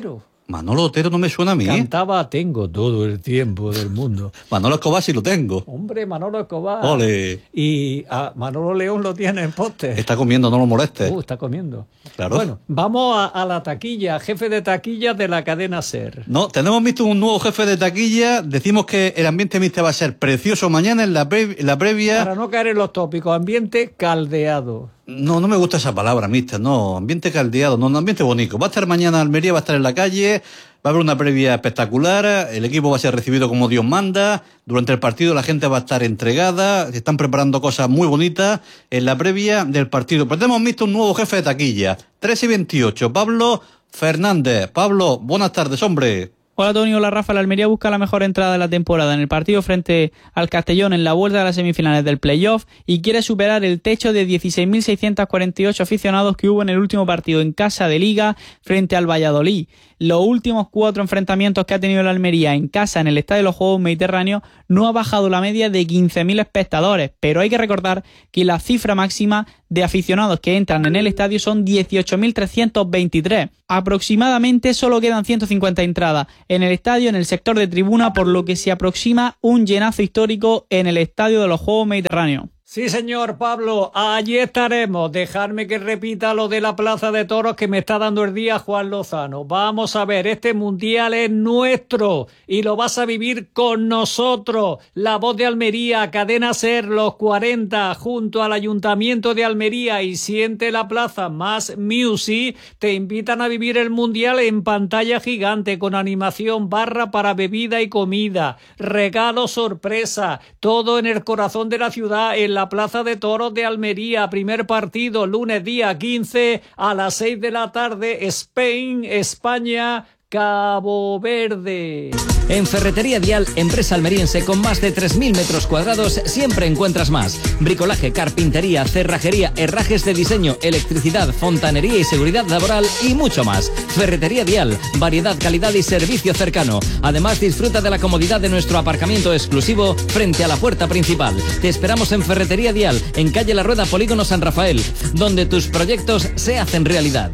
Manolo Otero no me suena a mí. Cantaba Tengo todo el tiempo del mundo. Manolo Escobar sí lo tengo. Hombre, Manolo Escobar. Ole. Y a Manolo León lo tiene en poste. Está comiendo, no lo molestes. Uh, está comiendo. Claro. Bueno, vamos a, a la taquilla, jefe de taquilla de la cadena SER. No, tenemos visto un nuevo jefe de taquilla. Decimos que el ambiente míster va a ser precioso mañana en la, pre- en la previa. Para no caer en los tópicos, ambiente caldeado. No, no me gusta esa palabra, mister, no, ambiente caldeado, no, no, ambiente bonito. Va a estar mañana Almería, va a estar en la calle, va a haber una previa espectacular, el equipo va a ser recibido como Dios manda, durante el partido la gente va a estar entregada, se están preparando cosas muy bonitas en la previa del partido. Pero hemos visto un nuevo jefe de taquilla, tres y veintiocho, Pablo Fernández. Pablo, buenas tardes, hombre. Hola Tony, hola Rafa. La Almería busca la mejor entrada de la temporada en el partido frente al Castellón en la vuelta de las semifinales del playoff y quiere superar el techo de dieciséis mil seiscientos cuarenta y ocho aficionados que hubo en el último partido en casa de Liga frente al Valladolid. Los últimos cuatro enfrentamientos que ha tenido la Almería en casa en el Estadio de los Juegos Mediterráneos no ha bajado la media de quince mil espectadores, pero hay que recordar que la cifra máxima de aficionados que entran en el estadio son dieciocho mil trescientos veintitrés. Aproximadamente solo quedan ciento cincuenta entradas en el estadio en el sector de tribuna, por lo que se aproxima un llenazo histórico en el Estadio de los Juegos Mediterráneos. Sí, señor Pablo, allí estaremos. Dejadme que repita lo de la Plaza de Toros que me está dando el día Juan Lozano. Vamos a ver, este mundial es nuestro y lo vas a vivir con nosotros. La Voz de Almería, Cadena SER, los cuarenta, junto al Ayuntamiento de Almería y Siente la Plaza más Music, te invitan a vivir el mundial en pantalla gigante con animación, barra para bebida y comida, regalo sorpresa, todo en el corazón de la ciudad, en la Plaza de Toros de Almería. Primer partido, lunes día quince a las seis de la tarde, Spain, España, Cabo Verde. En Ferretería Dial, empresa almeriense con más de tres mil metros cuadrados, siempre encuentras más. Bricolaje, carpintería, cerrajería, herrajes de diseño, electricidad, fontanería y seguridad laboral y mucho más. Ferretería Dial, variedad, calidad y servicio cercano. Además, disfruta de la comodidad de nuestro aparcamiento exclusivo frente a la puerta principal. Te esperamos en Ferretería Dial, en calle La Rueda, Polígono San Rafael, donde tus proyectos se hacen realidad.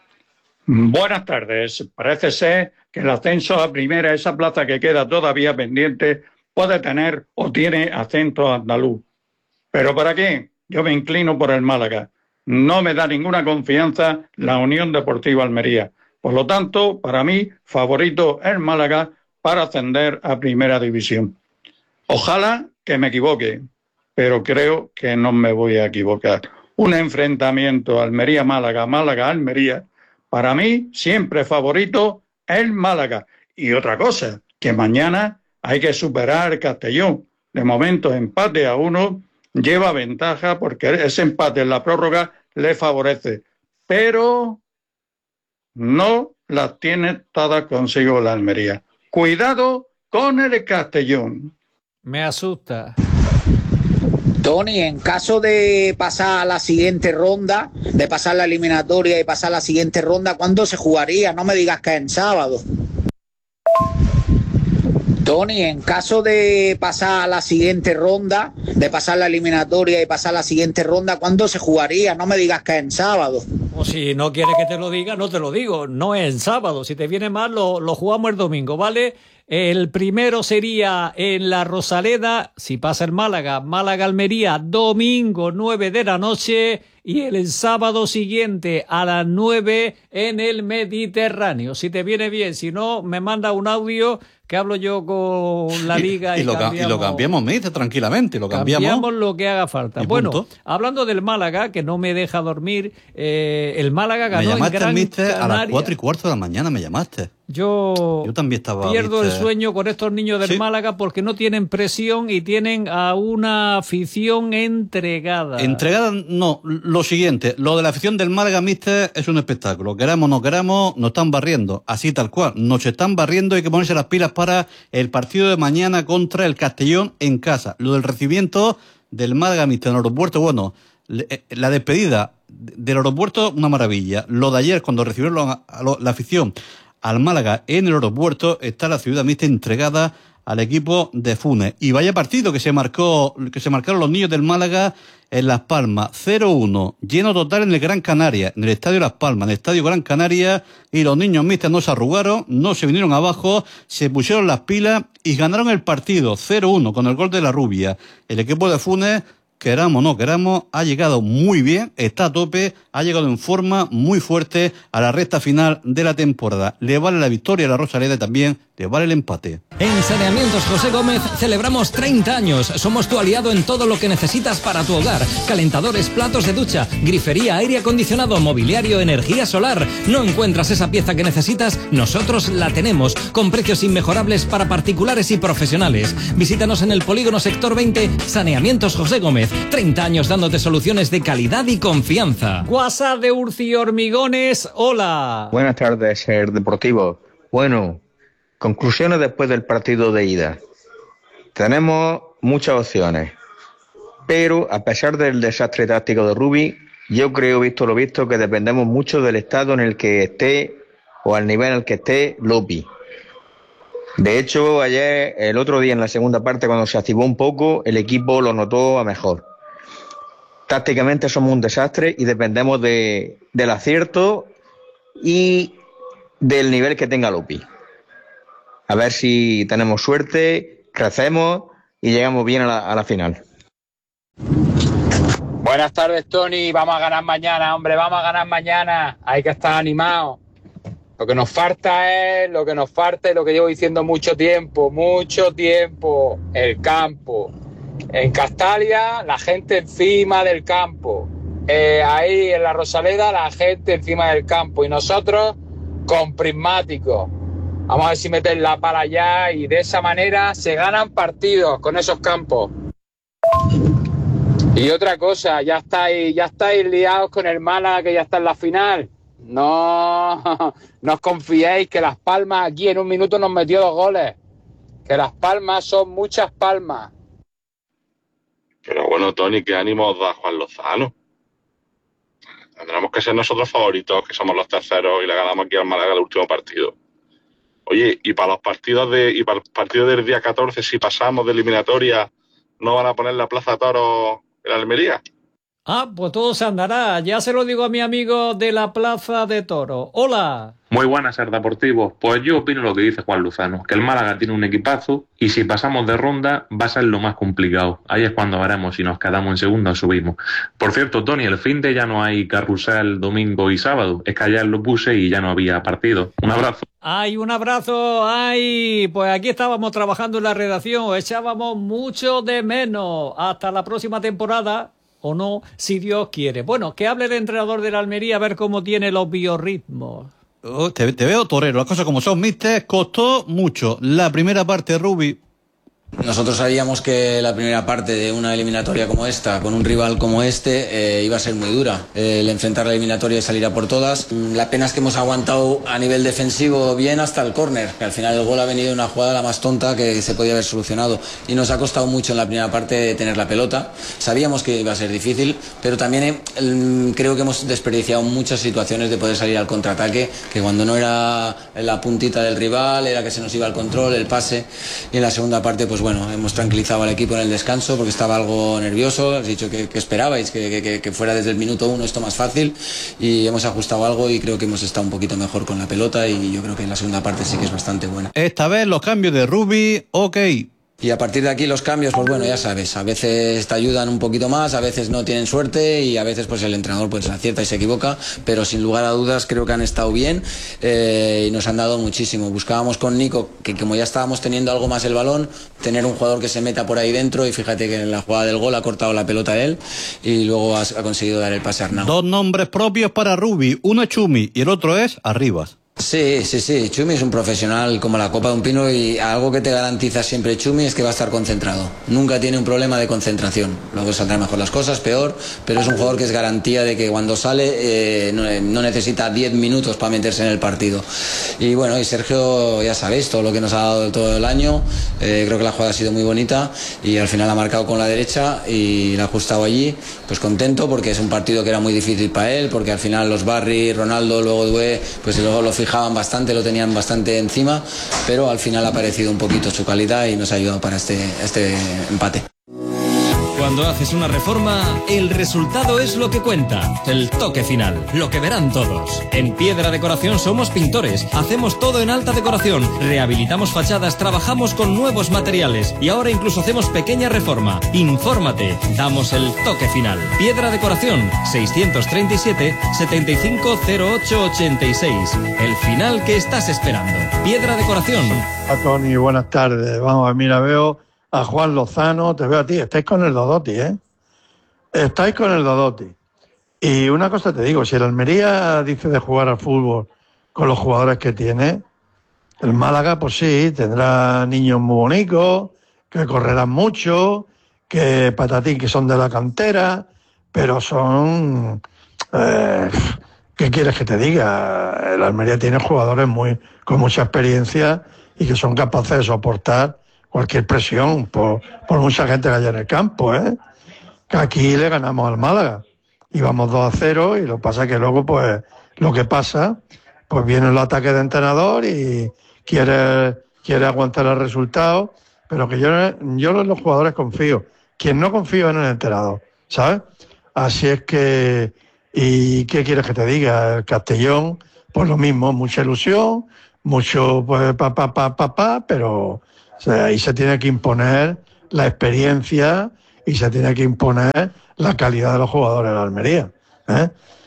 Buenas tardes. Parece ser que el ascenso a primera, esa plaza que queda todavía pendiente, puede tener o tiene acento andaluz. ¿Pero para qué? Yo me inclino por el Málaga. No me da ninguna confianza la Unión Deportiva Almería. Por lo tanto, para mí, favorito el Málaga para ascender a primera división. Ojalá que me equivoque, pero creo que no me voy a equivocar. Un enfrentamiento Almería-Málaga, Málaga-Almería, para mí, siempre favorito el Málaga. Y otra cosa, que mañana hay que superar Castellón. De momento, empate a uno, lleva ventaja porque ese empate en la prórroga le favorece. Pero no las tiene todas consigo la Almería. Cuidado con el Castellón. Me asusta. Tony, en caso de pasar a la siguiente ronda, de pasar la eliminatoria y pasar a la siguiente ronda, ¿cuándo se jugaría? No me digas que en sábado. Tony, en caso de pasar a la siguiente ronda, de pasar la eliminatoria y pasar a la siguiente ronda, ¿cuándo se jugaría? No me digas que en sábado. O si no quieres que te lo diga, no te lo digo. No es en sábado. Si te viene mal, lo, lo jugamos el domingo, ¿vale? El primero sería en la Rosaleda, si pasa el Málaga, Málaga-Almería, domingo nueve de la noche, y el sábado siguiente a las nueve en el Mediterráneo. Si te viene bien, si no, me manda un audio que hablo yo con la liga y, y, lo, cambiamos, y lo cambiamos, me dice tranquilamente, lo cambiamos. Cambiamos lo que haga falta. Bueno, hablando del Málaga, que no me deja dormir, eh, el Málaga ganó me llamaste, en Gran mister, Canaria. A las cuatro y cuarto de la mañana me llamaste. Yo, Yo también estaba, pierdo mister. el sueño con estos niños del ¿Sí? Málaga porque no tienen presión y tienen a una afición entregada. Entregada, no. Lo siguiente, lo de la afición del Málaga, mister, es un espectáculo. Queramos o no queramos, nos están barriendo. Así tal cual. Nos están barriendo, hay que ponerse las pilas para el partido de mañana contra el Castellón en casa. Lo del recibimiento del Málaga, mister, en el aeropuerto, bueno, la despedida del aeropuerto, una maravilla. Lo de ayer, cuando recibieron la, la afición al Málaga en el aeropuerto, está la ciudad mixta entregada al equipo de Funes. Y vaya partido que se marcó, que se marcaron los niños del Málaga en Las Palmas, cero uno, lleno total en el Gran Canaria, en el Estadio Las Palmas, en el Estadio Gran Canaria, y los niños míster no se arrugaron, no se vinieron abajo, se pusieron las pilas y ganaron el partido cero uno con el gol de la Rubia. El equipo de Funes, queramos o no queramos, ha llegado muy bien, está a tope, ha llegado en forma muy fuerte a la recta final de la temporada. Le vale la victoria a la Rosaleda y también le vale el empate. En Saneamientos José Gómez celebramos treinta años. Somos tu aliado en todo lo que necesitas para tu hogar. Calentadores, platos de ducha, grifería, aire acondicionado, mobiliario, energía solar. ¿No encuentras esa pieza que necesitas? Nosotros la tenemos, con precios inmejorables para particulares y profesionales. Visítanos en el Polígono Sector veinte, Saneamientos José Gómez. treinta años dándote soluciones de calidad y confianza. WhatsApp de Urci Hormigones, hola. Buenas tardes, Ser Deportivo. Bueno, conclusiones después del partido de ida. Tenemos muchas opciones, pero a pesar del desastre táctico de Rubi, yo creo, visto lo visto, que dependemos mucho del estado en el que esté o al nivel en el que esté Lopi. De hecho, ayer, el otro día en la segunda parte, cuando se activó un poco, el equipo lo notó a mejor. Tácticamente somos un desastre y dependemos de, del acierto y del nivel que tenga Lopi. A ver si tenemos suerte, crecemos y llegamos bien a la, a la final. Buenas tardes, Tony. Vamos a ganar mañana, hombre, vamos a ganar mañana. Hay que estar animados. Lo que nos falta es, lo que nos falta es lo que llevo diciendo mucho tiempo, mucho tiempo, el campo. En Castalia, la gente encima del campo. Eh, ahí en la Rosaleda, la gente encima del campo. Y nosotros con prismáticos. Vamos a ver si meten la pala allá y de esa manera se ganan partidos con esos campos. Y otra cosa, ya estáis, ya estáis liados con el Málaga que ya está en la final. No, no os confiéis que Las Palmas aquí en un minuto nos metió dos goles. Que Las Palmas son muchas palmas. Pero bueno, Tony, ¿qué ánimo da Juan Lozano? Tendremos que ser nosotros favoritos, que somos los terceros y le ganamos aquí al Málaga el último partido. Oye, y para los partidos de y para el partido del día catorce, si pasamos de eliminatoria, ¿no van a poner la Plaza Toro en Almería? Ah, pues todo se andará. Ya se lo digo a mi amigo de la Plaza de Toro. Hola. Muy buenas, Ser Deportivo. Pues yo opino lo que dice Juan Lozano, que el Málaga tiene un equipazo y si pasamos de ronda va a ser lo más complicado. Ahí es cuando veremos si nos quedamos en segunda o subimos. Por cierto, Tony, el fin de ya no hay carrusel domingo y sábado. Es que ayer lo puse y ya no había partido. Un abrazo. Ay, un abrazo. Ay, pues aquí estábamos trabajando en la redacción. Echábamos mucho de menos. Hasta la próxima temporada. O no, si Dios quiere. Bueno, que hable el entrenador de la Almería a ver cómo tiene los biorritmos. Oh, te, te veo torero, las cosas como son, mister. Costó mucho la primera parte, Rubi. Nosotros sabíamos que la primera parte de una eliminatoria como esta, con un rival como este, eh, iba a ser muy dura. Eh, el enfrentar la eliminatoria y salir a por todas. La pena es que hemos aguantado a nivel defensivo bien hasta el córner, que al final el gol ha venido de una jugada la más tonta que se podía haber solucionado. Y nos ha costado mucho en la primera parte tener la pelota. Sabíamos que iba a ser difícil, pero también eh, creo que hemos desperdiciado muchas situaciones de poder salir al contraataque, que cuando no era la puntita del rival, era que se nos iba el control, el pase. Y en la segunda parte, pues bueno, hemos tranquilizado al equipo en el descanso porque estaba algo nervioso. Has dicho que, que esperabais que, que, que fuera desde el minuto uno esto más fácil y hemos ajustado algo y creo que hemos estado un poquito mejor con la pelota y yo creo que en la segunda parte sí que es bastante buena. Esta vez los cambios de Rubi, ok. Y a partir de aquí los cambios, pues bueno, ya sabes, a veces te ayudan un poquito más, a veces no tienen suerte y a veces pues el entrenador pues acierta y se equivoca, pero sin lugar a dudas creo que han estado bien eh, y nos han dado muchísimo. Buscábamos con Nico, que como ya estábamos teniendo algo más el balón, tener un jugador que se meta por ahí dentro y fíjate que en la jugada del gol ha cortado la pelota él y luego ha, ha conseguido dar el pase a Arnau. Dos nombres propios para Rubi, uno es Chumi y el otro es Arribas. Sí, sí, sí, Chumi es un profesional como la copa de un pino y algo que te garantiza siempre Chumi es que va a estar concentrado. Nunca tiene un problema de concentración. Luego saldrán mejor las cosas, peor, pero es un jugador que es garantía de que cuando sale eh, no, no necesita diez minutos para meterse en el partido. Y bueno, y Sergio, ya sabéis, todo lo que nos ha dado todo el año, eh, creo que la jugada ha sido muy bonita y al final ha marcado con la derecha y la ha ajustado allí, pues contento porque es un partido que era muy difícil para él, porque al final los Barry, Ronaldo, luego Due, pues luego lo fija fijaban bastante, lo tenían bastante encima, pero al final ha aparecido un poquito su calidad y nos ha ayudado para este, este empate. Cuando haces una reforma, el resultado es lo que cuenta, el toque final, lo que verán todos. En Piedra Decoración somos pintores, hacemos todo en alta decoración, rehabilitamos fachadas, trabajamos con nuevos materiales y ahora incluso hacemos pequeña reforma. Infórmate, damos el toque final. Piedra Decoración, seiscientos treinta y siete, setenta y cinco cero ocho ochenta y seis. El final que estás esperando. Piedra Decoración. A Tony, buenas tardes. Vamos a mira, veo a Juan Lozano, te veo a ti, estáis con el Dodoti, ¿eh? Estáis con el Dodoti. Y una cosa te digo, si el Almería dice de jugar al fútbol con los jugadores que tiene, el Málaga, pues sí, tendrá niños muy bonitos, que correrán mucho, que patatín, que son de la cantera, pero son... Eh, ¿qué quieres que te diga? El Almería tiene jugadores muy con mucha experiencia y que son capaces de soportar cualquier presión por, por mucha gente que haya en el campo, ¿eh? Que aquí le ganamos al Málaga. Íbamos dos a cero y lo que pasa es que luego, pues, lo que pasa, pues viene el ataque de entrenador y quiere, quiere aguantar el resultado, pero que yo, yo en los jugadores confío. Quien no confío es en el entrenador, ¿sabes? Así es que, ¿y qué quieres que te diga? El Castellón, pues lo mismo, mucha ilusión, mucho, pues, pa, pa, pa, pa, pa, pero... O sea, ahí se tiene que imponer la experiencia y se tiene que imponer la calidad de los jugadores de la Almería, ¿eh?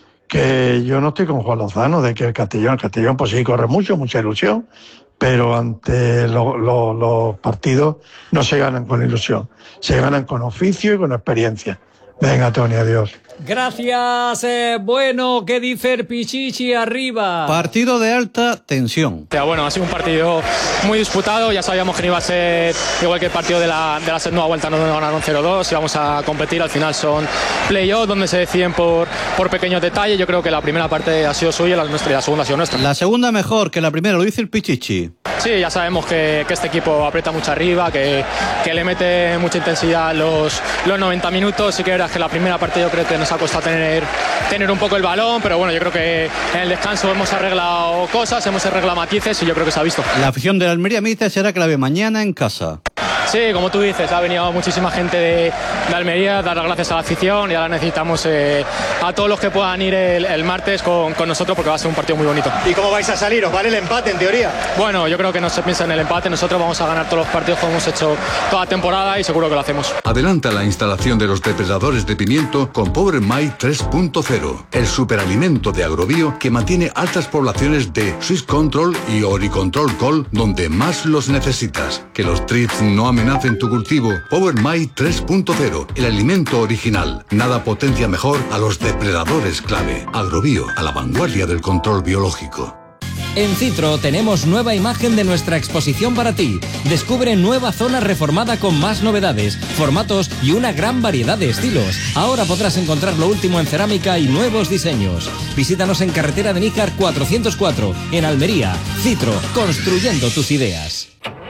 Que yo no estoy con Juan Lozano de que el Castellón, el Castellón pues sí corre mucho, mucha ilusión, pero ante lo, lo, los partidos no se ganan con ilusión, se ganan con oficio y con experiencia. Venga, Tony, adiós. Gracias. Eh, bueno, ¿qué dice el Pichichi arriba? Partido de alta tensión. Ya, bueno, ha sido un partido muy disputado. Ya sabíamos que no iba a ser igual que el partido de la, de la segunda vuelta, no ganaron cero dos. Íbamos a competir. Al final son play-off donde se deciden por, por pequeños detalles. Yo creo que la primera parte ha sido suya y la, nuestra, y la segunda ha sido nuestra. La segunda mejor que la primera, lo dice el Pichichi. Sí, ya sabemos que, que este equipo aprieta mucho arriba, que, que le mete mucha intensidad los, los noventa minutos. Sí que era que la primera parte yo creo que nos ha costado tener, tener un poco el balón, pero bueno, yo creo que en el descanso hemos arreglado cosas, hemos arreglado matices y yo creo que se ha visto. La afición de la Almería Mítica será clave mañana en casa. Sí, como tú dices, ha venido muchísima gente de, de Almería, dar las gracias a la afición y ahora necesitamos eh, a todos los que puedan ir el, el martes con, con nosotros porque va a ser un partido muy bonito. ¿Y cómo vais a salir? ¿Os vale el empate en teoría? Bueno, yo creo que no se piensa en el empate, nosotros vamos a ganar todos los partidos como hemos hecho toda la temporada y seguro que lo hacemos. Adelanta la instalación de los depredadores de pimiento con Power My tres punto cero, el superalimento de Agrobio que mantiene altas poblaciones de Swiss Control y Oricontrol Col donde más los necesitas. Que los trips no amenacen tu cultivo. Power My tres punto cero, el alimento original. Nada potencia mejor a los depredadores clave. Agrobio, a la vanguardia del control biológico. En Citro tenemos nueva imagen de nuestra exposición para ti. Descubre nueva zona reformada con más novedades, formatos y una gran variedad de estilos. Ahora podrás encontrar lo último en cerámica y nuevos diseños. Visítanos en carretera de Níjar cuatrocientos cuatro, en Almería. Citro, construyendo tus ideas.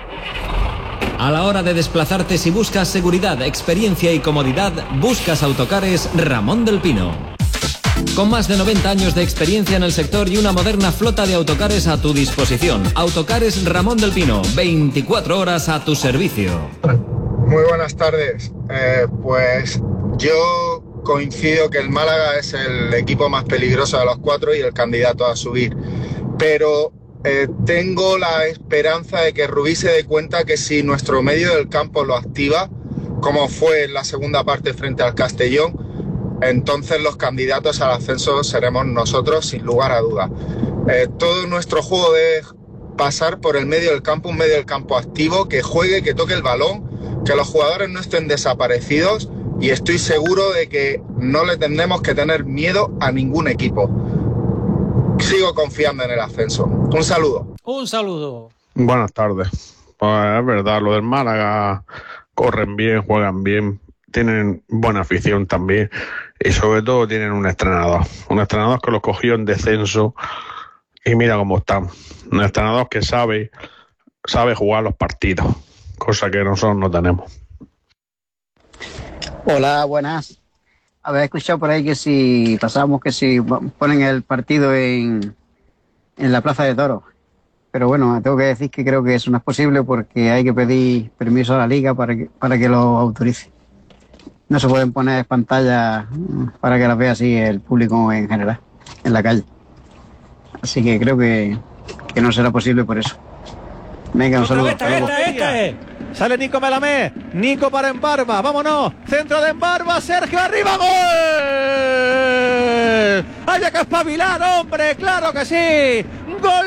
A la hora de desplazarte, si buscas seguridad, experiencia y comodidad, buscas Autocares Ramón del Pino. Con más de noventa años de experiencia en el sector y una moderna flota de autocares a tu disposición. Autocares Ramón del Pino, veinticuatro horas a tu servicio. Muy buenas tardes. Eh, pues yo coincido que el Málaga es el equipo más peligroso de los cuatro y el candidato a subir. Pero eh, tengo la esperanza de que Rubí se dé cuenta que si nuestro medio del campo lo activa, como fue en la segunda parte frente al Castellón, entonces los candidatos al ascenso seremos nosotros sin lugar a duda. Eh, todo nuestro juego debe pasar por el medio del campo, un medio del campo activo, que juegue, que toque el balón, que los jugadores no estén desaparecidos y estoy seguro de que no le tendremos que tener miedo a ningún equipo. Sigo confiando en el ascenso. Un saludo. Un saludo. Buenas tardes. Pues es verdad, lo del Málaga, corren bien, juegan bien, tienen buena afición también y sobre todo tienen un entrenador, un entrenador que los cogió en descenso y mira cómo están, un entrenador que sabe, sabe jugar los partidos, cosa que nosotros no tenemos. Hola, buenas. Había escuchado por ahí que si pasamos, que si ponen el partido en, en la Plaza de Toros. Pero bueno, tengo que decir que creo que eso no es posible porque hay que pedir permiso a la Liga para que, para que lo autorice. No se pueden poner pantallas para que las vea así el público en general, en la calle. Así que creo que, que no será posible por eso. Venga, un saludo. Esta, esta, esta es. Sale Nico Melamé, Nico para Embarba, vámonos, centro de Embarba, Sergio arriba, ¡gol! ¡Haya que espabilar, hombre! ¡Claro que sí! ¡Gol!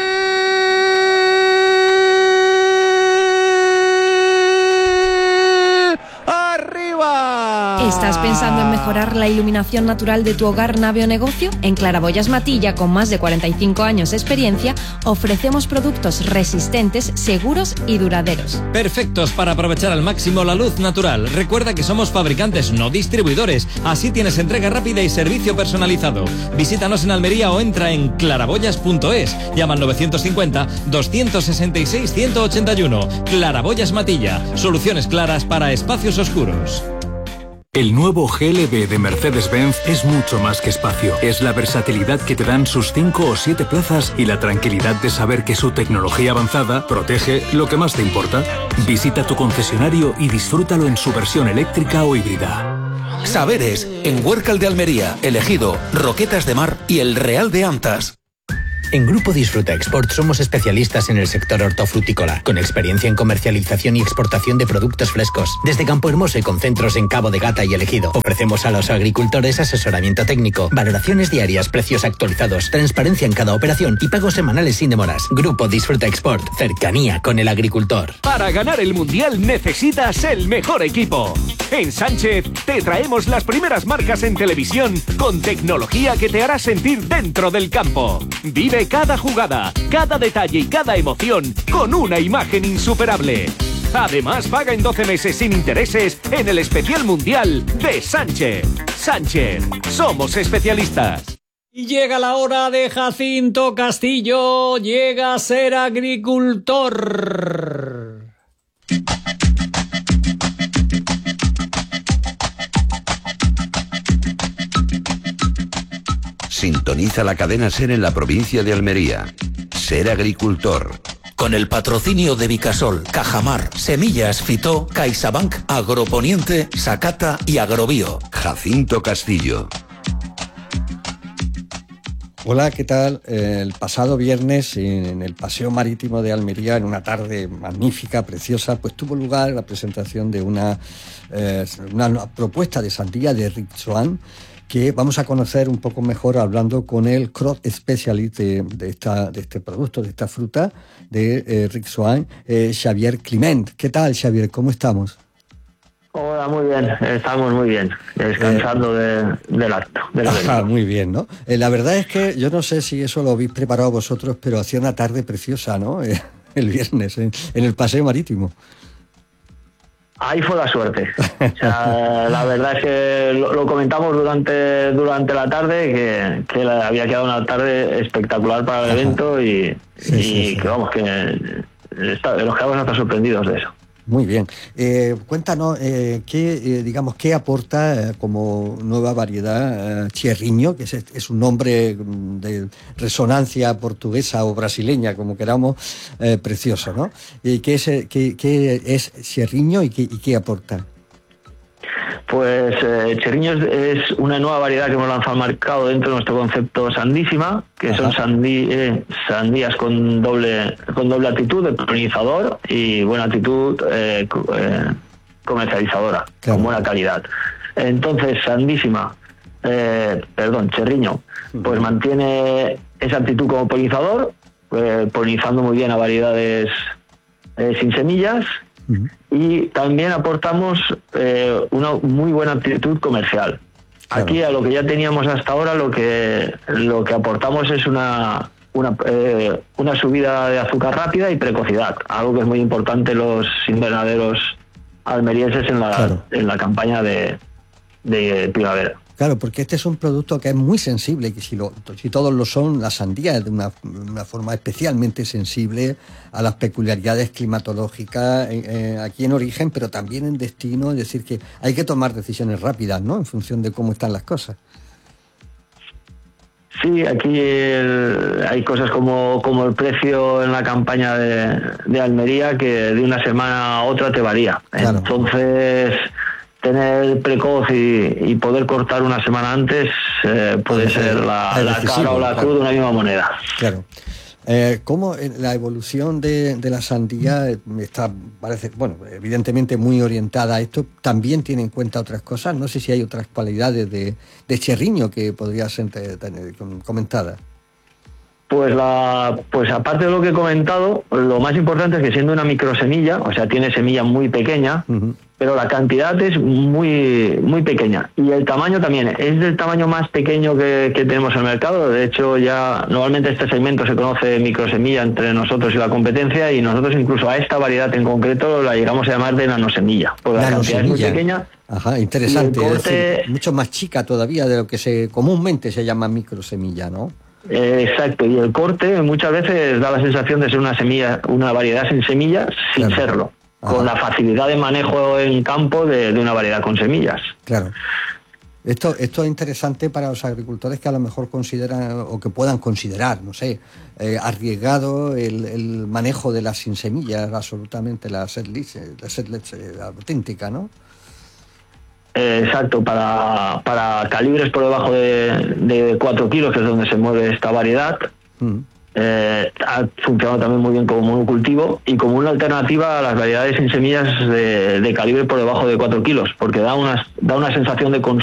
¡Arriba! ¿Estás pensando en mejorar la iluminación natural de tu hogar, nave o negocio? En Claraboyas Matilla, con más de cuarenta y cinco años de experiencia, ofrecemos productos resistentes, seguros y duraderos. Perfectos para aprovechar al máximo la luz natural. Recuerda que somos fabricantes, no distribuidores. Así tienes entrega rápida y servicio personalizado. Visítanos en Almería o entra en claraboyas punto es. Llama al novecientos cincuenta, doscientos sesenta y seis, ciento ochenta y uno. Claraboyas Matilla. Soluciones claras para espacios oscuros. El nuevo G L B de Mercedes-Benz es mucho más que espacio. Es la versatilidad que te dan sus cinco o siete plazas y la tranquilidad de saber que su tecnología avanzada protege lo que más te importa. Visita tu concesionario y disfrútalo en su versión eléctrica o híbrida. Saberes, en Huércal de Almería, Elegido, Roquetas de Mar y El Real de Antas. En Grupo Disfruta Export somos especialistas en el sector hortofrutícola, con experiencia en comercialización y exportación de productos frescos. Desde Campo Hermoso y con centros en Cabo de Gata y Elegido, ofrecemos a los agricultores asesoramiento técnico, valoraciones diarias, precios actualizados, transparencia en cada operación y pagos semanales sin demoras. Grupo Disfruta Export, cercanía con el agricultor. Para ganar el Mundial necesitas el mejor equipo. En Sánchez te traemos las primeras marcas en televisión con tecnología que te hará sentir dentro del campo. Vive cada jugada, cada detalle y cada emoción con una imagen insuperable. Además, paga en doce meses sin intereses en el especial mundial de Sánchez. Sánchez, somos especialistas. Y llega la hora de Jacinto Castillo, llega a ser agricultor. Sintoniza la cadena SER en la provincia de Almería. Ser agricultor. Con el patrocinio de Vicasol, Cajamar, Semillas, Fitó, CaixaBank, Agroponiente, Sacata y Agrobio. Jacinto Castillo. Hola, ¿qué tal? El pasado viernes en el Paseo Marítimo de Almería, en una tarde magnífica, preciosa, pues tuvo lugar la presentación de una, eh, una propuesta de sandía de Rick Swan, que vamos a conocer un poco mejor hablando con el crop specialist de, de, esta, de este producto, de esta fruta, de eh, Rick Swan, eh, Xavier Climent. ¿Qué tal, Xavier? ¿Cómo estamos? Hola, muy bien, estamos muy bien, descansando eh, de, del acto. Del ajá, muy bien, ¿no? Eh, la verdad es que yo no sé si eso lo habéis preparado vosotros, pero hacía una tarde preciosa, ¿no? Eh, el viernes, en, en el Paseo Marítimo. Ahí fue la suerte. O sea, la verdad es que lo, lo comentamos durante durante la tarde, que, que la, había quedado una tarde espectacular para el evento y, sí, y sí, sí. que vamos, que está, nos quedamos hasta sorprendidos de eso. Muy bien. Eh, cuéntanos, eh, ¿qué, eh, digamos, qué aporta eh, como nueva variedad eh, Chierriño, que es, es un nombre de resonancia portuguesa o brasileña, como queramos, eh, precioso, ¿no? ¿Y qué es, qué, qué es Chierriño y qué, y qué aporta? Pues eh, Chierriño es, es una nueva variedad que hemos lanzado al mercado dentro de nuestro concepto Sandísima, que Ajá. son sandí, eh, sandías con doble con doble actitud de polinizador y buena actitud eh, eh, comercializadora, claro. con buena calidad. Entonces, Sandísima, eh, perdón, Chierriño, pues mantiene esa actitud como polinizador, eh, polinizando muy bien a variedades eh, sin semillas. Uh-huh. Y también aportamos eh, una muy buena actitud comercial. Claro. Aquí a lo que ya teníamos hasta ahora, lo que lo que aportamos es una una, eh, una subida de azúcar rápida y precocidad, algo que es muy importante en los invernaderos almerienses en la claro. en la campaña de, de primavera. Claro, porque este es un producto que es muy sensible, que si, lo, si todos lo son, la sandía es de una, una forma especialmente sensible a las peculiaridades climatológicas eh, eh, aquí en origen, pero también en destino, es decir, que hay que tomar decisiones rápidas, ¿no?, en función de cómo están las cosas. Sí, aquí el, hay cosas como, como el precio en la campaña de, de Almería, que de una semana a otra te varía. Claro. Entonces, tener precoz y, y poder cortar una semana antes eh, puede es, ser la, la cara o la cruz de una misma moneda. Claro. Eh, ¿Cómo la evolución de, de la sandía está, parece, bueno, evidentemente muy orientada a esto? ¿También tiene en cuenta otras cosas? No sé si hay otras cualidades de, de Cherriño que podría ser tener comentadas. Pues la, pues aparte de lo que he comentado, lo más importante es que siendo una microsemilla, o sea, tiene semilla muy pequeña, uh-huh. pero la cantidad es muy muy pequeña. Y el tamaño también, es del tamaño más pequeño que, que tenemos en el mercado. De hecho, ya normalmente este segmento se conoce microsemilla entre nosotros y la competencia, y nosotros incluso a esta variedad en concreto la llegamos a llamar de nanosemilla, porque la cantidad es muy pequeña. Ajá, interesante. Corte, es decir, mucho más chica todavía de lo que se comúnmente se llama microsemilla, ¿no? Eh, exacto, y el corte muchas veces da la sensación de ser una semilla, una variedad sin semillas, sin claro. serlo, Ajá. con la facilidad de manejo en campo de, de una variedad con semillas. Claro. Esto, esto es interesante para los agricultores que a lo mejor consideran o que puedan considerar, no sé, eh, arriesgado el, el manejo de las sin semillas, absolutamente la seedless, la seedless eh, auténtica, ¿no? Eh, exacto, para, para calibres por debajo de, de cuatro kilos, que es donde se mueve esta variedad, mm. eh, ha funcionado también muy bien como monocultivo y como una alternativa a las variedades sin semillas de, de calibre por debajo de cuatro kilos, porque da una, da una sensación de consumo